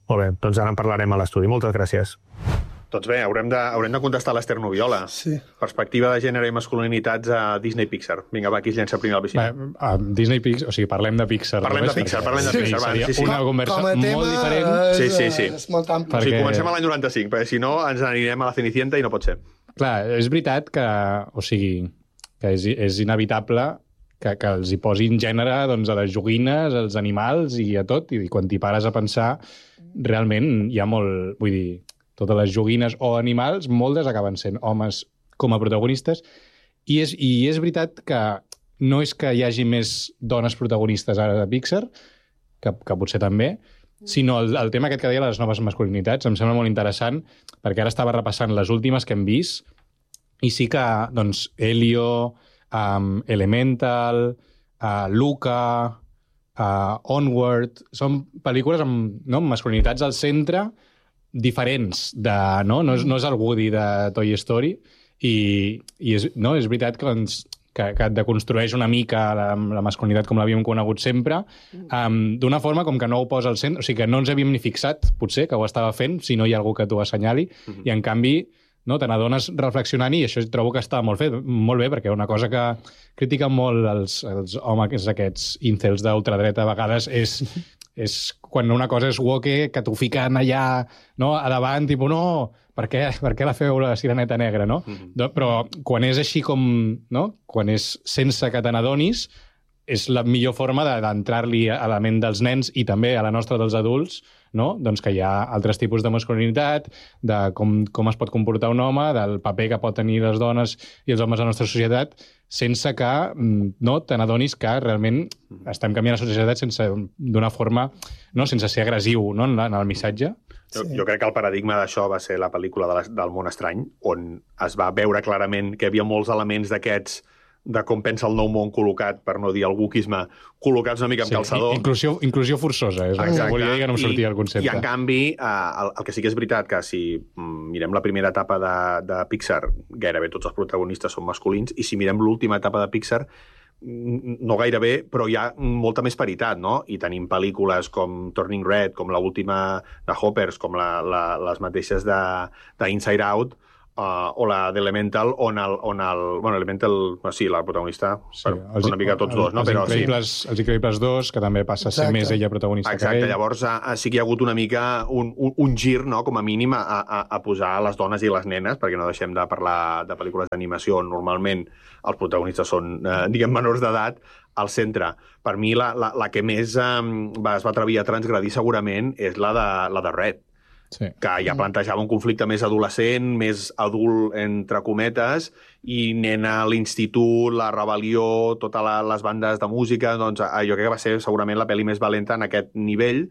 Molt bé, doncs ara en parlarem a l'estudi. Moltes gràcies.
Doncs bé, haurem de, haurem de contestar l'Ester Noviola.
Sí.
Perspectiva de gènere i masculinitats a Disney Pixar. Vinga, va, qui es llença primer al bicina?
Bé, a Disney Pixar, o sigui, parlem de Pixar.
Parlem
només,
de Pixar,
perquè
parlem de Pixar, va,
seria
sí, sí.
una conversa
Com a tema
molt diferent.
és,
Sí, sí, sí.
és molt ampli.
Perquè-
O sigui, comencem a l'any noranta-cinc, perquè si no ens anirem a la Cenicienta i no pot ser.
Clar, és veritat que, o sigui, que és, és inevitable que, que els hi posin gènere doncs, a les joguines, als animals i a tot, i quan t'hi pares a pensar, realment hi ha molt... Vull dir, totes les joguines o animals, moltes acaben sent homes com a protagonistes, i és, i és veritat que no és que hi hagi més dones protagonistes ara de Pixar, que, que potser també, sinó el, el tema aquest que deia les noves masculinitats, em sembla molt interessant, perquè ara estava repassant les últimes que hem vist, i sí que, doncs, Elio, um, Elemental, uh, Luca, uh, Onward, són pel·lícules amb, no, amb masculinitats al centre, diferents, de, no? No, és, no és el Woody de Toy Story, i, i és, no, és veritat que, ens, que, que et deconstrueix una mica la, la masculinitat com l'havíem conegut sempre, um, d'una forma com que no ho posa al centre, o sigui que no ens havíem ni fixat, potser, que ho estava fent, si no hi ha algú que t'ho assenyali, mm-hmm. i en canvi no, te n'adones reflexionant, i això trobo que està molt, fet, molt bé, perquè una cosa que critiquen molt els, els homes aquests incels d'ultradreta a vegades és... és quan una cosa és woke, que t'ho fiquen allà, no, a davant, tipus, no, per què, per què la feu la sireneta negra, no? Mm-hmm. Però quan és així com, no? Quan és sense que te n'adonis, és la millor forma d'entrar-li a la ment dels nens i també a la nostra dels adults, no? Doncs que hi ha altres tipus de masculinitat, de com, com es pot comportar un home, del paper que pot tenir les dones i els homes a la nostra societat, sense que no, te n'adonis que realment estem canviant la societat sense d'una forma, no, sense ser agressiu, no, en, la, en el missatge.
Jo, jo crec que el paradigma d'això va ser la pel·lícula de la, del Món Estrany, on es va veure clarament que hi havia molts elements d'aquests de com pensa el nou món col·locat, per no dir el wokisme, col·locats una mica amb sí, calçador.
Inclusió, inclusió forçosa, és el que volia dir que no em sortia
I,
el concepte.
I en canvi, eh, el, el que sí que és veritat, que si mirem la primera etapa de, de Pixar, gairebé tots els protagonistes són masculins, i si mirem l'última etapa de Pixar, no gairebé, però hi ha molta més paritat, no? I tenim pel·lícules com Turning Red, com l'última de Hoppers, com la, la, les mateixes de, de Inside Out, Uh, o la d'Elemental, on el, on el... Bueno, Elemental, sí, la protagonista, sí, per, els, una mica tots dos, no?
Els,
Però,
Increïbles, sí. Els Increïbles dos, que també passa a ser més ella protagonista
Exacte,
que ell.
llavors uh, sí que hi ha hagut una mica un, un, un gir, no?, com a mínim, a, a, a posar les dones i les nenes, perquè no deixem de parlar de pel·lícules d'animació on normalment els protagonistes són, uh, diguem, menors d'edat, al centre. Per mi, la, la, la que més um, va, es va atrevir a transgredir segurament és la de, la de Red. Sí. Que ja plantejava un conflicte més adolescent, més adult, entre cometes, i nena a l'institut, la rebel·lió, totes la, les bandes de música, doncs jo crec que va ser segurament la pel·li més valenta en aquest nivell,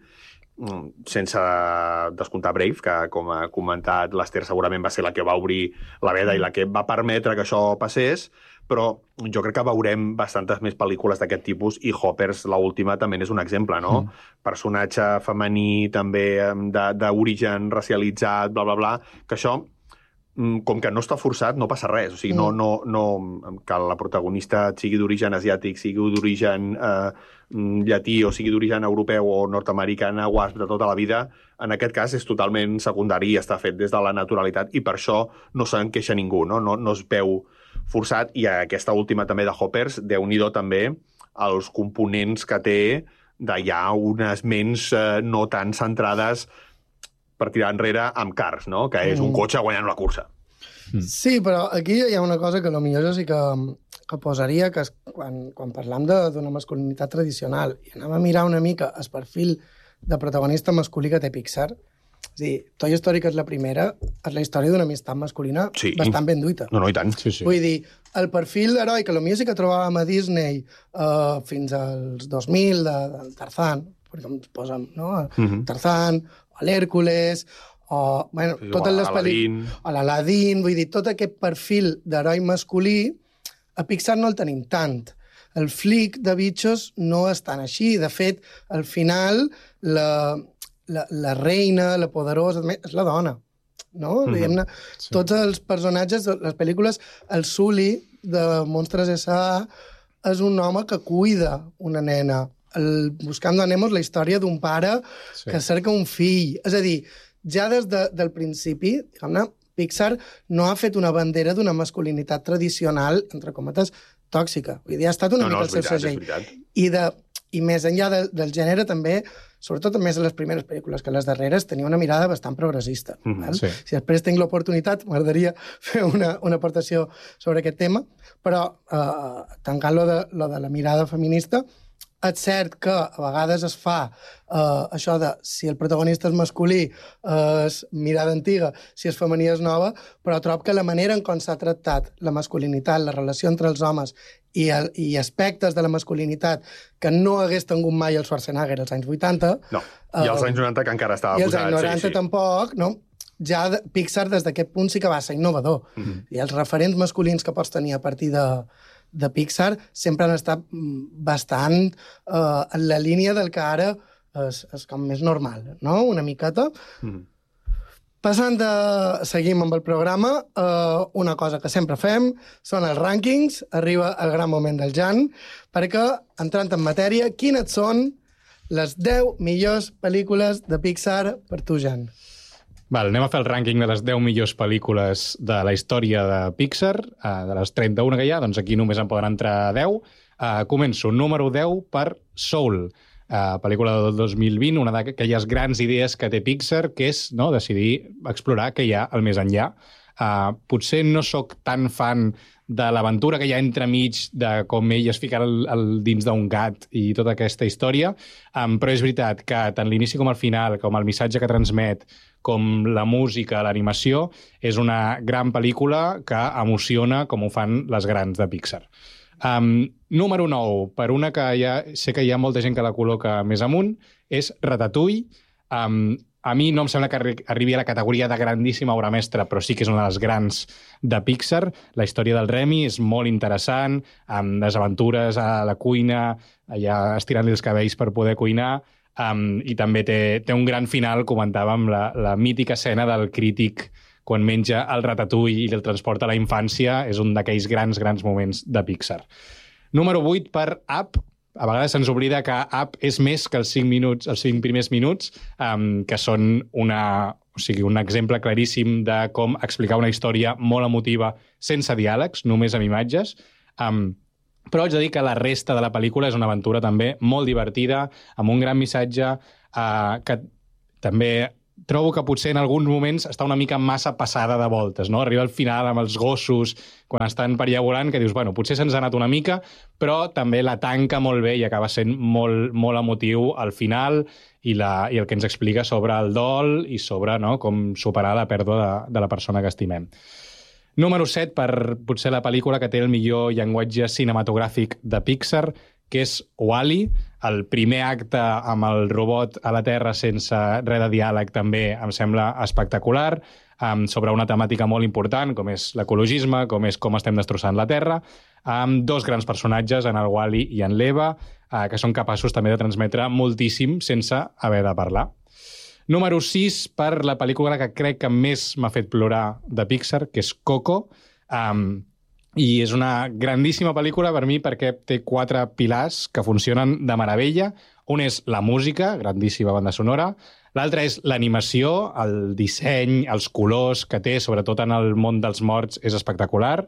sense descomptar Brave, que com ha comentat l'Ester segurament va ser la que va obrir la veda i la que va permetre que això passés, però jo crec que veurem bastantes més pel·lícules d'aquest tipus, i Hoppers, l'última, també és un exemple, no? Mm. Personatge femení, també d'origen racialitzat, bla, bla, bla, que això, com que no està forçat, no passa res. O sigui, no, no, no, que la protagonista sigui d'origen asiàtic, sigui d'origen eh, llatí, o sigui d'origen europeu o nord-americana, wasp de tota la vida, en aquest cas és totalment secundari i està fet des de la naturalitat, i per això no se'n queixa ningú, no? No, no es veu forçat, i aquesta última també de Hoppers, Déu-n'hi-do també els components que té de ja unes ments eh, no tan centrades per tirar enrere amb Cars, no? Que és un cotxe guanyant la cursa.
Sí, però aquí hi ha una cosa que potser jo sí que, que posaria, que és quan, quan parlam d'una masculinitat tradicional i anem a mirar una mica el perfil de protagonista masculí que té Pixar, és a dir, Toy Story, que és la primera, és la història d'una amistat masculina sí. bastant ben duita.
No, no, i tant. Sí, sí.
Vull dir, el perfil heroi que potser sí que trobàvem a Disney uh, fins als dos mil, de, del Tarzan, perquè ens posem, no? Uh-huh. Tarzan, o l'Hèrcules, o, bueno, sí, totes les pel·lícules... O l'Aladín, vull dir, tot aquest perfil d'heroi masculí, a Pixar no el tenim tant. El flic de bitxos no és tan així. De fet, al final, la... La, la reina, la poderosa, és la dona, no? Mm-hmm. Diguem-ne, sí. Tots els personatges, les pel·lícules, el Sully de Monstres S A és un home que cuida una nena el Buscando a Nemo és la història d'un pare sí. que cerca un fill. És a dir, ja des de, del principi, diguem-ne, Pixar no ha fet una bandera d'una masculinitat tradicional, entre cometes, tòxica. Vull dir, ha estat una
no,
mica
no,
el seu segell. I, de, I més enllà de, del gènere, també, sobretot més a les primeres pel·lícules que les darreres, tenia una mirada bastant progressista. Mm -hmm, sí. Si després tinc l'oportunitat, m'agradaria fer una, una aportació sobre aquest tema, però eh, tancant lo de, lo de la mirada feminista, és cert que a vegades es fa eh, això de si el protagonista és masculí és mirada antiga, si és femení és nova, però trobo que la manera en com s'ha tractat la masculinitat, la relació entre els homes i, el, i aspectes de la masculinitat que no hagués tingut mai el Schwarzenegger als anys vuitanta...
No, i als anys noranta que encara estava
posat. I
als
anys noranta
sí, sí.
tampoc, no? Ja Pixar des d'aquest punt sí que va ser innovador. Mm-hmm. I els referents masculins que pots tenir a partir de... de Pixar sempre han estat bastant eh, en la línia del que ara és, és com més normal, no? Una miqueta. Mm. Passant de... Seguim amb el programa. Eh, una cosa que sempre fem són els rànquings. Arriba el gran moment del Jan, perquè, entrant en matèria, quines són les deu millors pel·lícules de Pixar per tu, Jan?
Val, anem a fer el rànquing de les deu millors pel·lícules de la història de Pixar. Uh, de les trenta-una que hi ha, doncs aquí només en poden entrar deu. Uh, començo. Número deu per Soul, uh, pel·lícula del dos mil vint, una d'aquelles grans idees que té Pixar, que és no, decidir explorar què hi ha al més enllà. Uh, potser no sóc tan fan de l'aventura que hi ha entremig de com ell es fica el, el dins d'un gat i tota aquesta història, um, però és veritat que tant l'inici com el final, com el missatge que transmet, com la música, l'animació, és una gran pel·lícula que emociona com ho fan les grans de Pixar. Um, número nou, per una que ja, sé que hi ha molta gent que la col·loca més amunt, és Ratatouille. Um, a mi no em sembla que arribi a la categoria de grandíssima obra mestra, però sí que és una de les grans de Pixar. La història del Remy és molt interessant, amb les aventures a la cuina, allà estirant-li els cabells per poder cuinar, Um, i també té, té un gran final, comentàvem, la, la mítica escena del crític quan menja el ratatouille i el transporta a la infància, és un d'aquells grans, grans moments de Pixar. Número vuit per Up. A vegades se'ns oblida que Up és més que els cinc minuts, els cinc primers minuts, um, que són una, o sigui, un exemple claríssim de com explicar una història molt emotiva sense diàlegs, només amb imatges. Um, Però haig de dir que la resta de la pel·lícula és una aventura també molt divertida, amb un gran missatge eh, que també trobo que potser en alguns moments està una mica massa passada de voltes, no? Arriba al final amb els gossos, quan estan per allà volant, que dius, bueno, potser se'ns ha anat una mica, però també la tanca molt bé i acaba sent molt, molt emotiu al final i, la, i el que ens explica sobre el dol i sobre no, com superar la pèrdua de, de la persona que estimem. Número set, per potser la pel·lícula que té el millor llenguatge cinematogràfic de Pixar, que és Wall-E. El primer acte amb el robot a la Terra sense res de diàleg també em sembla espectacular, um, sobre una temàtica molt important, com és l'ecologisme, com és com estem destrossant la Terra, amb dos grans personatges, en el Wall-E i en l'Eva, uh, que són capaços també de transmetre moltíssim sense haver de parlar. Número sis, per la pel·lícula que crec que més m'ha fet plorar de Pixar, que és Coco. Um, I és una grandíssima pel·lícula per mi perquè té quatre pilars que funcionen de meravella. Un és la música, grandíssima banda sonora. L'altre és l'animació, el disseny, els colors que té, sobretot en el món dels morts, és espectacular.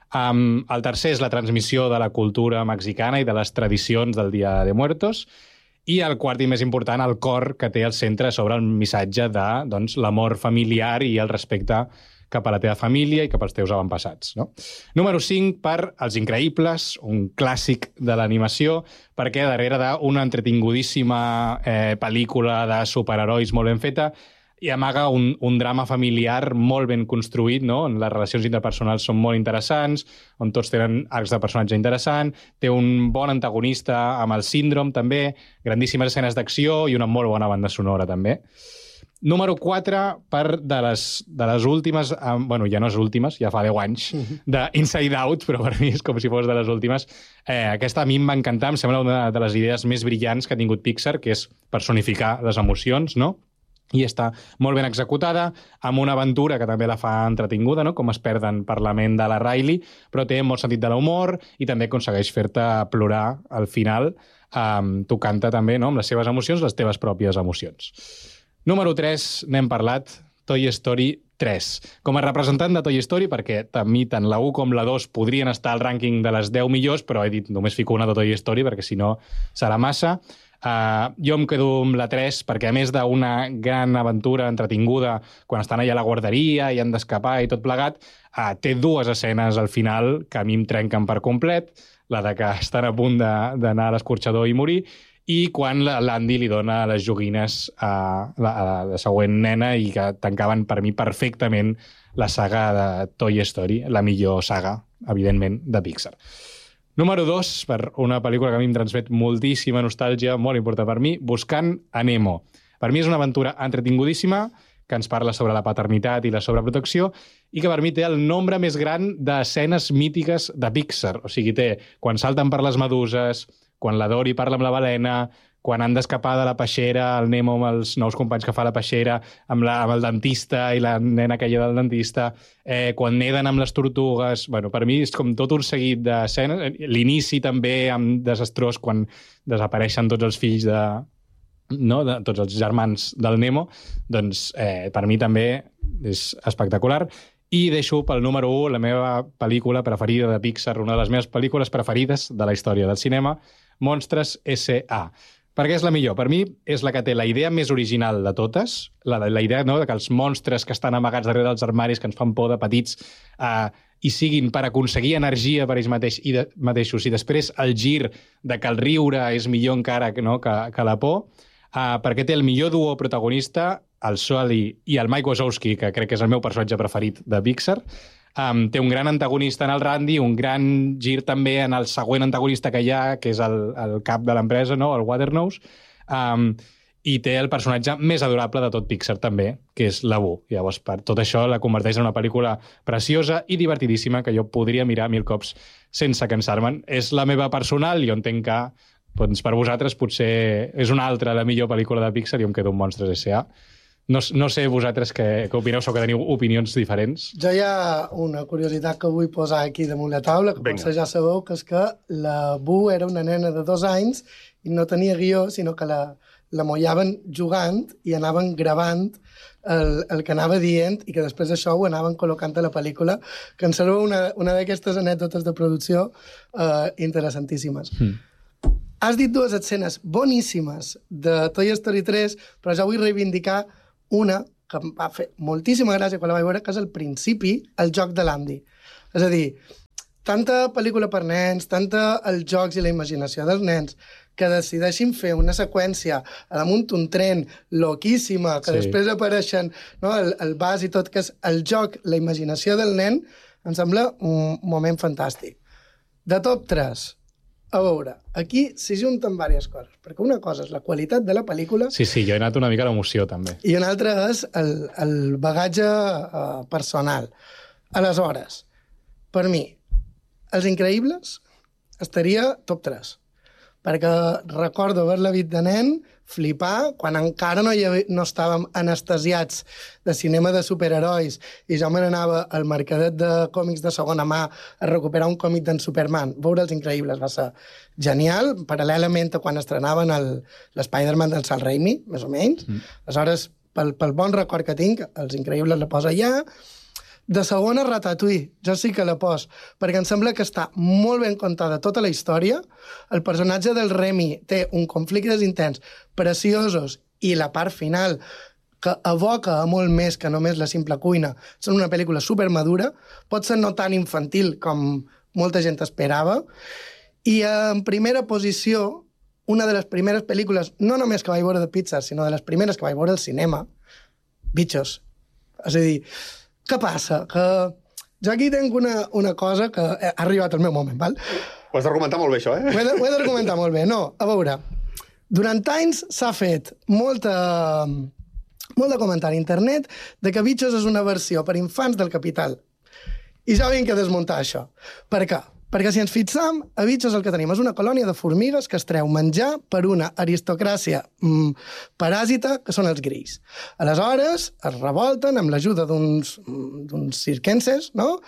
Um, el tercer és la transmissió de la cultura mexicana i de les tradicions del Dia de Muertos. I el quart i més important, el cor que té al centre sobre el missatge de doncs, l'amor familiar i el respecte cap a la teva família i cap als teus avantpassats. No? Número cinc, per Els Increïbles, un clàssic de l'animació, perquè darrere d'una entretingudíssima eh, pel·lícula de superherois molt ben feta i amaga un, un drama familiar molt ben construït, no? On les relacions interpersonals són molt interessants, on tots tenen arcs de personatge interessant, té un bon antagonista amb el síndrome, també, grandíssimes escenes d'acció i una molt bona banda sonora, també. Número quatre, per de les, de les últimes, eh, bueno, ja no és últimes, ja fa deu anys, d'Inside Out, però per mi és com si fos de les últimes. Eh, aquesta a mi em va encantar, em sembla una de les idees més brillants que ha tingut Pixar, que és personificar les emocions, no? i està molt ben executada, amb una aventura que també la fa entretinguda, no? Com es perden per la ment de la Riley, però té molt sentit de l'humor i també aconsegueix fer-te plorar al final, um, tocant-te també, no? Amb les seves emocions, les teves pròpies emocions. Número tres, n'hem parlat, Toy Story tres. Com a representant de Toy Story, perquè a mi tant la u com la dos podrien estar al rànquing de les deu millors, però he dit només fico una de Toy Story perquè si no serà massa. Uh, jo em quedo amb la tres perquè a més d'una gran aventura entretinguda quan estan allà a la guarderia i han d'escapar i tot plegat, uh, té dues escenes al final que a mi em trenquen per complet, la de que estan a punt d'anar a l'escorxador i morir, i quan l'Andy li dona les joguines a la, a la següent nena i que tancaven per mi perfectament la saga de Toy Story, la millor saga, evidentment, de Pixar. Número dos, per una pel·lícula que a mi em transmet moltíssima nostàlgia, molt important per mi, Buscant a Nemo. Per mi és una aventura entretingudíssima que ens parla sobre la paternitat i la sobreprotecció i que per mi té el nombre més gran d'escenes mítiques de Pixar. O sigui, té quan salten per les meduses, quan la Dory parla amb la balena, quan han d'escapar de la peixera, el Nemo amb els nous companys que fa la peixera, amb, la, amb el dentista i la nena aquella del dentista, eh, quan neden amb les tortugues... Bueno, per mi és com tot un seguit d'escenes. L'inici també amb desastrós, quan desapareixen tots els fills de... no, de tots els germans del Nemo, doncs eh, per mi també és espectacular. I deixo pel número u la meva pel·lícula preferida de Pixar, una de les meves pel·lícules preferides de la història del cinema, Monstres S A Per què és la millor? Per mi és la que té la idea més original de totes, la, la idea, no?, de que els monstres que estan amagats darrere dels armaris, que ens fan por de petits, eh, i siguin per aconseguir energia per ells mateix, i de, mateixos, i després el gir de que el riure és millor encara que, no, que, que la por, eh, perquè té el millor duo protagonista, el Sully i el Mike Wazowski, que crec que és el meu personatge preferit de Pixar. Um, té un gran antagonista en el Randy, un gran gir també en el següent antagonista que hi ha, que és el, el cap de l'empresa, no?, el Waternoose, um, i té el personatge més adorable de tot Pixar també, que és la Boo. Llavors, per tot això la converteix en una pel·lícula preciosa i divertidíssima que jo podria mirar mil cops sense cansar-me'n. És la meva personal, jo entenc que doncs, per vosaltres potser és una altra la millor pel·lícula de Pixar i em quedo amb Monstres S A No, no sé vosaltres què, què opineu, o que teniu opinions diferents.
Jo hi ha una curiositat que vull posar aquí damunt la taula, que
Venga.
potser ja sabeu, que és que la Boo era una nena de dos anys i no tenia guió, sinó que la, la mollaven jugant i anaven gravant el, el que anava dient i que després això ho anaven col·locant a la pel·lícula, que em sembla una, una d'aquestes anècdotes de producció eh, interessantíssimes. Mm. Has dit dues escenes boníssimes de Toy Story tres, però ja vull reivindicar una que em va fer moltíssima gràcia quan la vaig veure, que és el principi, el joc de l'Andy. És a dir, tanta pel·lícula per nens, tanta els jocs i la imaginació dels nens, que decideixin fer una seqüència a damunt un tren loquíssima, que sí. Després apareixen, no, el, el vas i tot, que és el joc, la imaginació del nen, em sembla un moment fantàstic. De top tres, a veure, aquí s'hi junten diverses coses, perquè una cosa és la qualitat de la pel·lícula...
Sí, sí, jo he anat una mica a l'emoció, també.
I una altra és el, el bagatge uh, personal. Aleshores, per mi, Els Increïbles estaria top tres, perquè recordo haver-la vist de nen, flipar, quan encara no, hi havia, no estàvem anestesiats de cinema de superherois i jo me n'anava al mercadet de còmics de segona mà a recuperar un còmic d'en Superman. Veure Els Increïbles va ser genial, paral·lelament a quan estrenaven l'Spider-Man del Sam Raimi, més o menys. Mm. Aleshores, pel, pel bon record que tinc, Els Increïbles la posa allà. De segona, Ratatouille, jo sí que la pos, perquè em sembla que està molt ben contada tota la història. El personatge del Remy té un conflictes intens, preciosos, i la part final, que evoca molt més que només la simple cuina. És una pel·lícula supermadura, pot ser no tan infantil com molta gent esperava, i en primera posició, una de les primeres pel·lícules, no només que vaig veure de Pixar, sinó de les primeres que vaig veure al cinema, Bichos. És a dir, què passa? Que jo aquí tinc una, una cosa que ha arribat al meu moment, val?
Ho has d'argumentar molt bé, això, eh?
Ho he, de, ho he d'argumentar molt bé. No, a veure, durant anys s'ha fet molta, molt de comentari a internet de que Bichos és una versió per infants del Capital. I ja vinc a desmuntar això. Per què? Perquè si ens fixam, a Bitxos el que tenim és una colònia de formigues que es treu menjar per una aristocràcia mm, paràsita, que són els grills. Aleshores, es revolten amb l'ajuda d'uns d'uns circenses, no?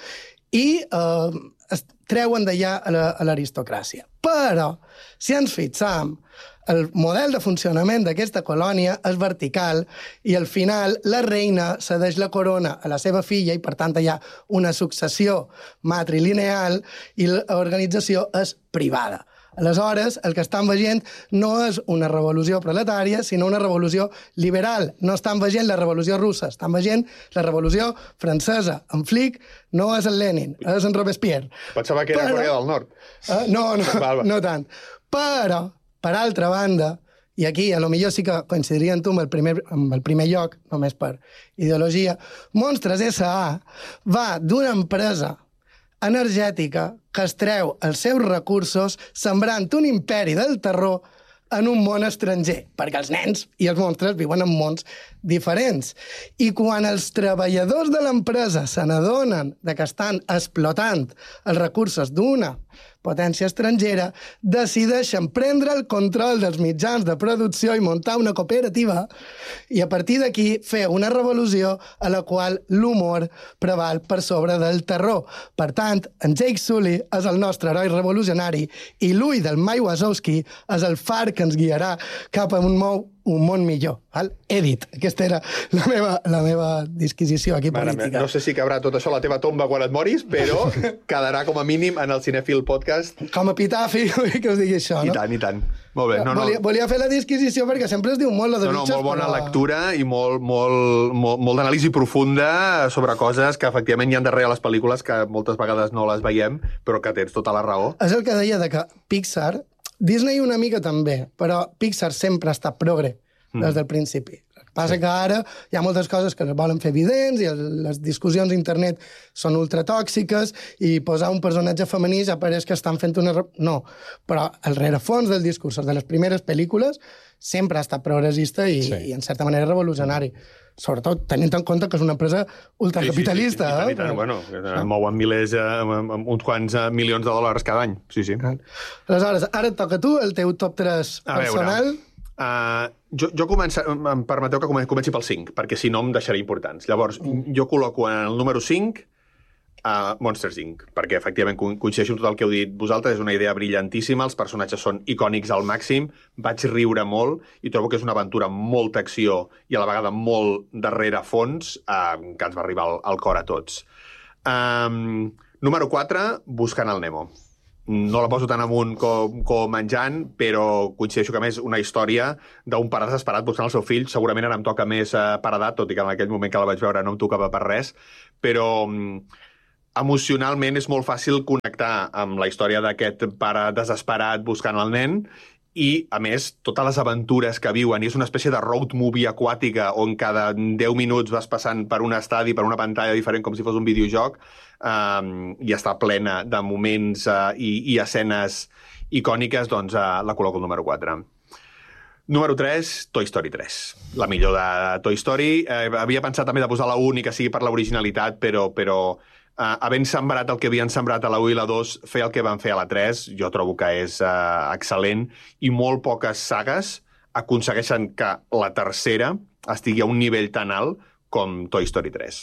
I eh, es treuen d'allà a l'aristocràcia. Però, si ens fixam, el model de funcionament d'aquesta colònia és vertical i al final la reina cedeix la corona a la seva filla i per tant hi ha una successió matrilineal i l'organització és privada. Aleshores, el que estan veient no és una revolució proletària, sinó una revolució liberal. No estan veient la revolució russa, estan veient la revolució francesa. En Flick no és el Lenin, és en Robespierre.
Pensava que era Però... Corea del Nord.
Uh, no, no,
val, val.
no tant. Però, per altra banda, i aquí a lo millor sí que coincidiria amb tu amb el primer, amb el primer lloc, només per ideologia, Monstres S A va d'una empresa energètica que es treu els seus recursos sembrant un imperi del terror en un món estranger, perquè els nens i els monstres viuen en mons diferents. I quan els treballadors de l'empresa se n'adonen que estan explotant els recursos d'una potència estrangera, decideixen prendre el control dels mitjans de producció i muntar una cooperativa i a partir d'aquí fer una revolució a la qual l'humor preval per sobre del terror. Per tant, en Jake Sully és el nostre heroi revolucionari i l'ull del Mike Wazowski és el far que ens guiarà cap a un mou un món millor. Val? He dit. Aquesta era la meva, la meva disquisició aquí
Mare
política.
No sé si cabrà tot això a la teva tomba quan et moris, però quedarà com a mínim en el Cinefil Podcast.
Com a epitafi, que us digui això, no?
I tant, i tant. Molt bé. No, no.
Volia, volia fer la disquisició perquè sempre es diu molt la de
no, no,
Bitxos,
molt bona
però...
lectura i molt, molt, molt, molt d'anàlisi profunda sobre coses que efectivament hi ha darrere les pel·lícules que moltes vegades no les veiem, però que tens tota la raó.
És el que deia de que Pixar, Disney una mica també, però Pixar sempre ha estat progre des del principi. El que passa sí. que ara hi ha moltes coses que les volen fer evidents i les discussions a internet són ultratòxiques i posar un personatge femení ja pareix que estan fent una... No, però el rerefons del discurs de les primeres pel·lícules sempre ha estat progressista i, sí. i en certa manera revolucionari. Sobretot tenint en compte que és una empresa ultracapitalista.
Sí, sí, sí, sí, i tant, i tant. Bueno, que mouen milers, eh, uns quants eh, milions de dòlars cada any. Sí, sí.
Aleshores, ara et toca a tu el teu top tres personal.
Uh, jo, jo comença, em permeteu que comenci pel cinc, perquè si no em deixaré importants. Llavors, mm. jo col·loco en el número cinc a uh, Monsters incorporated, perquè efectivament coincideixo amb tot el que heu dit vosaltres, és una idea brillantíssima, els personatges són icònics al màxim, vaig riure molt i trobo que és una aventura amb molta acció i a la vegada molt darrere fons, uh, que ens va arribar al, al cor a tots. Um, número quatre, Buscant el Nemo. No la poso tan amunt com, com en Jan, però coincideixo que, a més, una història d'un pare desesperat buscant el seu fill. Segurament ara em toca més eh, per edat, tot i que en aquell moment que la vaig veure no em tocava per res, però mm, emocionalment és molt fàcil connectar amb la història d'aquest pare desesperat buscant el nen i, a més, totes les aventures que viuen. I és una espècie de road movie aquàtica on cada deu minuts vas passant per un estadi, per una pantalla diferent, com si fos un videojoc, um, i està plena de moments uh, i, i escenes icòniques, doncs uh, la col·loco el número quatre. Número tres, Toy Story tres. La millor de Toy Story. Eh, havia pensat també de posar la u, ni que sigui per l'originalitat, però... però Uh, havent sembrat el que havien sembrat a la u i la dos, fer el que van fer a la tres, jo trobo que és uh, excel·lent, i molt poques sagues aconsegueixen que la tercera estigui a un nivell tan alt com Toy Story tres.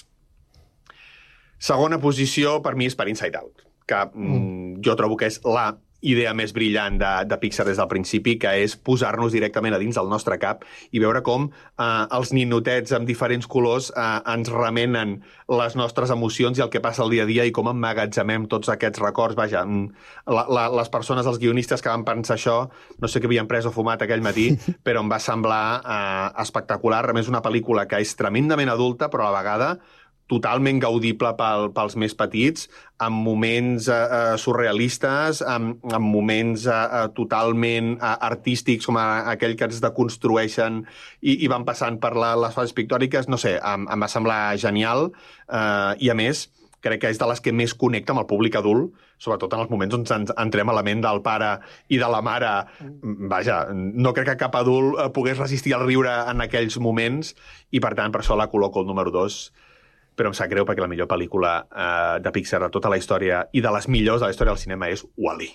Segona posició, per mi, és per Inside Out, que mm. jo trobo que és la idea més brillant de, de Pixar des del principi, que és posar-nos directament a dins del nostre cap i veure com eh, els ninotets amb diferents colors eh, ens remenen les nostres emocions i el que passa al dia a dia i com emmagatzemem tots aquests records. Vaja, la, la, les persones, els guionistes que van pensar això, no sé què havien pres o fumat aquell matí, però em va semblar eh, espectacular. A més, una pel·lícula que és tremendament adulta, però a la vegada totalment gaudible pel, pels més petits, amb moments eh, surrealistes, amb, amb moments eh, totalment eh, artístics, com a, aquell que ens deconstrueixen i, i van passant per la, les fases pictòriques. No sé, em, em va semblar genial eh, i, a més, crec que és de les que més connecta amb el públic adult, sobretot en els moments on ens entrem a la ment del pare i de la mare. Vaja, no crec que cap adult pogués resistir al riure en aquells moments i, per tant, per això la col·loco el número dos. però em sap greu perquè la millor pel·lícula eh, de Pixar de tota la història i de les millors de la història del cinema és Wall-E.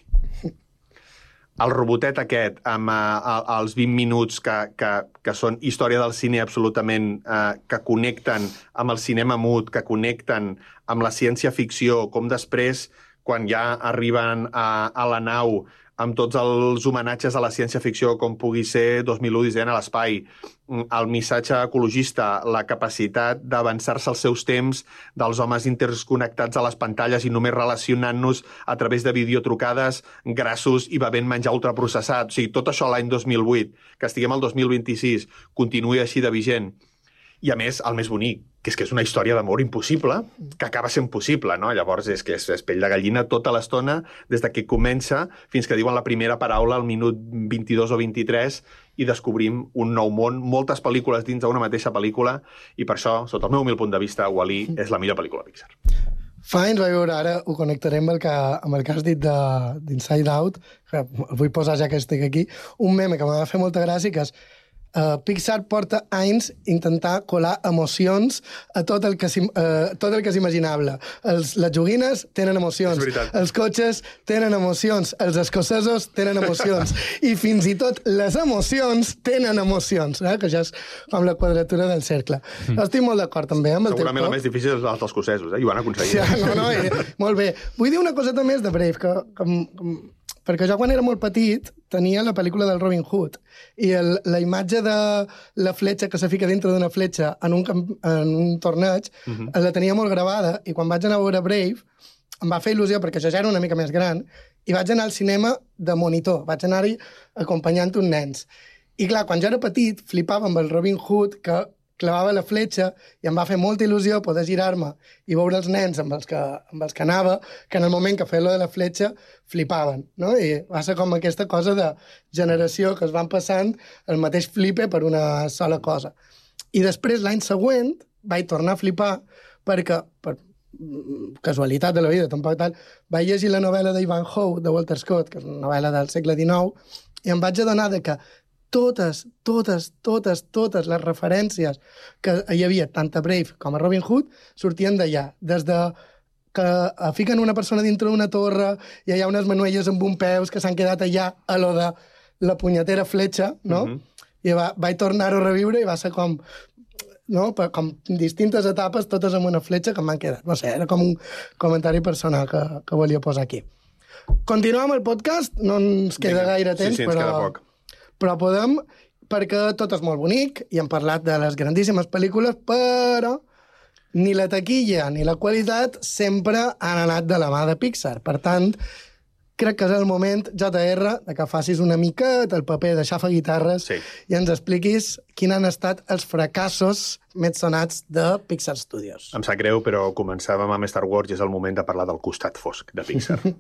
El robotet aquest, amb uh, els vint minuts que, que, que són història del cine absolutament, uh, que connecten amb el cinema mut, que connecten amb la ciència-ficció, com després, quan ja arriben a, a la nau, amb tots els homenatges a la ciència-ficció, com pugui ser dos mil u Odissea a l'espai, el missatge ecologista, la capacitat d'avançar-se als seus temps, dels homes interconnectats a les pantalles i només relacionant-nos a través de videotrucades, grassos i bevent menjar ultraprocessat. O sigui, tot això l'any dos mil vuit, que estiguem al dos mil vint-i-sis, continuï així de vigent. I, a més, el més bonic, que és que és una història d'amor impossible, que acaba sent possible, no? Llavors és que és, és pell de gallina tota l'estona, des de que comença fins que diuen la primera paraula al minut vint-i-dos o vint-i-tres i descobrim un nou món, moltes pel·lícules dins d'una mateixa pel·lícula, i per això, sota el meu humil punt de vista, Wall-E és la millor pel·lícula Pixar.
Fa anys vaig veure, ara ho connectaré amb el que, amb el que has dit d'Inside Out, que el vull posar ja que estic aquí, un meme que m'ha fet molta gràcia, que és Uh, Pixar porta anys intentar colar emocions a tot el que és, uh, tot el que és imaginable. Els, les joguines tenen emocions, els cotxes tenen emocions, els escocesos tenen emocions, i fins i tot les emocions tenen emocions, eh? Que ja és com la quadratura del cercle. Mm. Estic molt d'acord també amb el teu
Segurament la més difícil és els escocesos, eh? I ho han aconseguit.
Sí, no, no, eh, molt bé. Vull dir una coseta més de Brave, que, que, que perquè jo quan era molt petit tenia la pel·lícula del Robin Hood i el, la imatge de la fletxa que se fica dintre d'una fletxa en un, en un torneig uh-huh. la tenia molt gravada, i quan vaig anar a veure Brave em va fer il·lusió perquè jo ja era una mica més gran i vaig anar al cinema de monitor, vaig anar-hi acompanyant uns nens. I clar, quan jo era petit flipava amb el Robin Hood que clavava la fletxa i em va fer molta il·lusió poder girar-me i veure els nens amb els que, amb els que anava, que en el moment que feia lo de la fletxa flipaven, no? I va ser com aquesta cosa de generació que es van passant el mateix flipe per una sola cosa. I després, l'any següent, vaig tornar a flipar perquè, per casualitat de la vida, tampoc tal, vaig llegir la novel·la d'Ivanhoe, de Walter Scott, que és una novel·la del segle dinou, i em vaig adonar de que totes, totes, totes, totes les referències que hi havia, tant a Brave com a Robin Hood, sortien d'allà. Des de que fiquen una persona dintre d'una torre i hi ha unes manuelles amb un peus que s'han quedat allà a lo de la punyetera fletxa, no? Mm-hmm. I va, vaig tornar-ho a reviure i va ser com, no? Com distintes etapes, totes amb una fletxa que m'han quedat. No sé, era com un comentari personal que, que volia posar aquí. Continuem amb el podcast, no ens queda Vinga. gaire temps,
sí, sí, ens
però...
queda poc.
Però podem, perquè tot és molt bonic, i hem parlat de les grandíssimes pel·lícules, però ni la taquilla ni la qualitat sempre han anat de la mà de Pixar. Per tant, crec que és el moment, J R, de que facis una miqueta el paper de xafa guitarres sí. i ens expliquis quins han estat els fracassos més sonats de Pixar Studios.
Em sap greu, però començàvem amb Star Wars i és el moment de parlar del costat fosc de Pixar.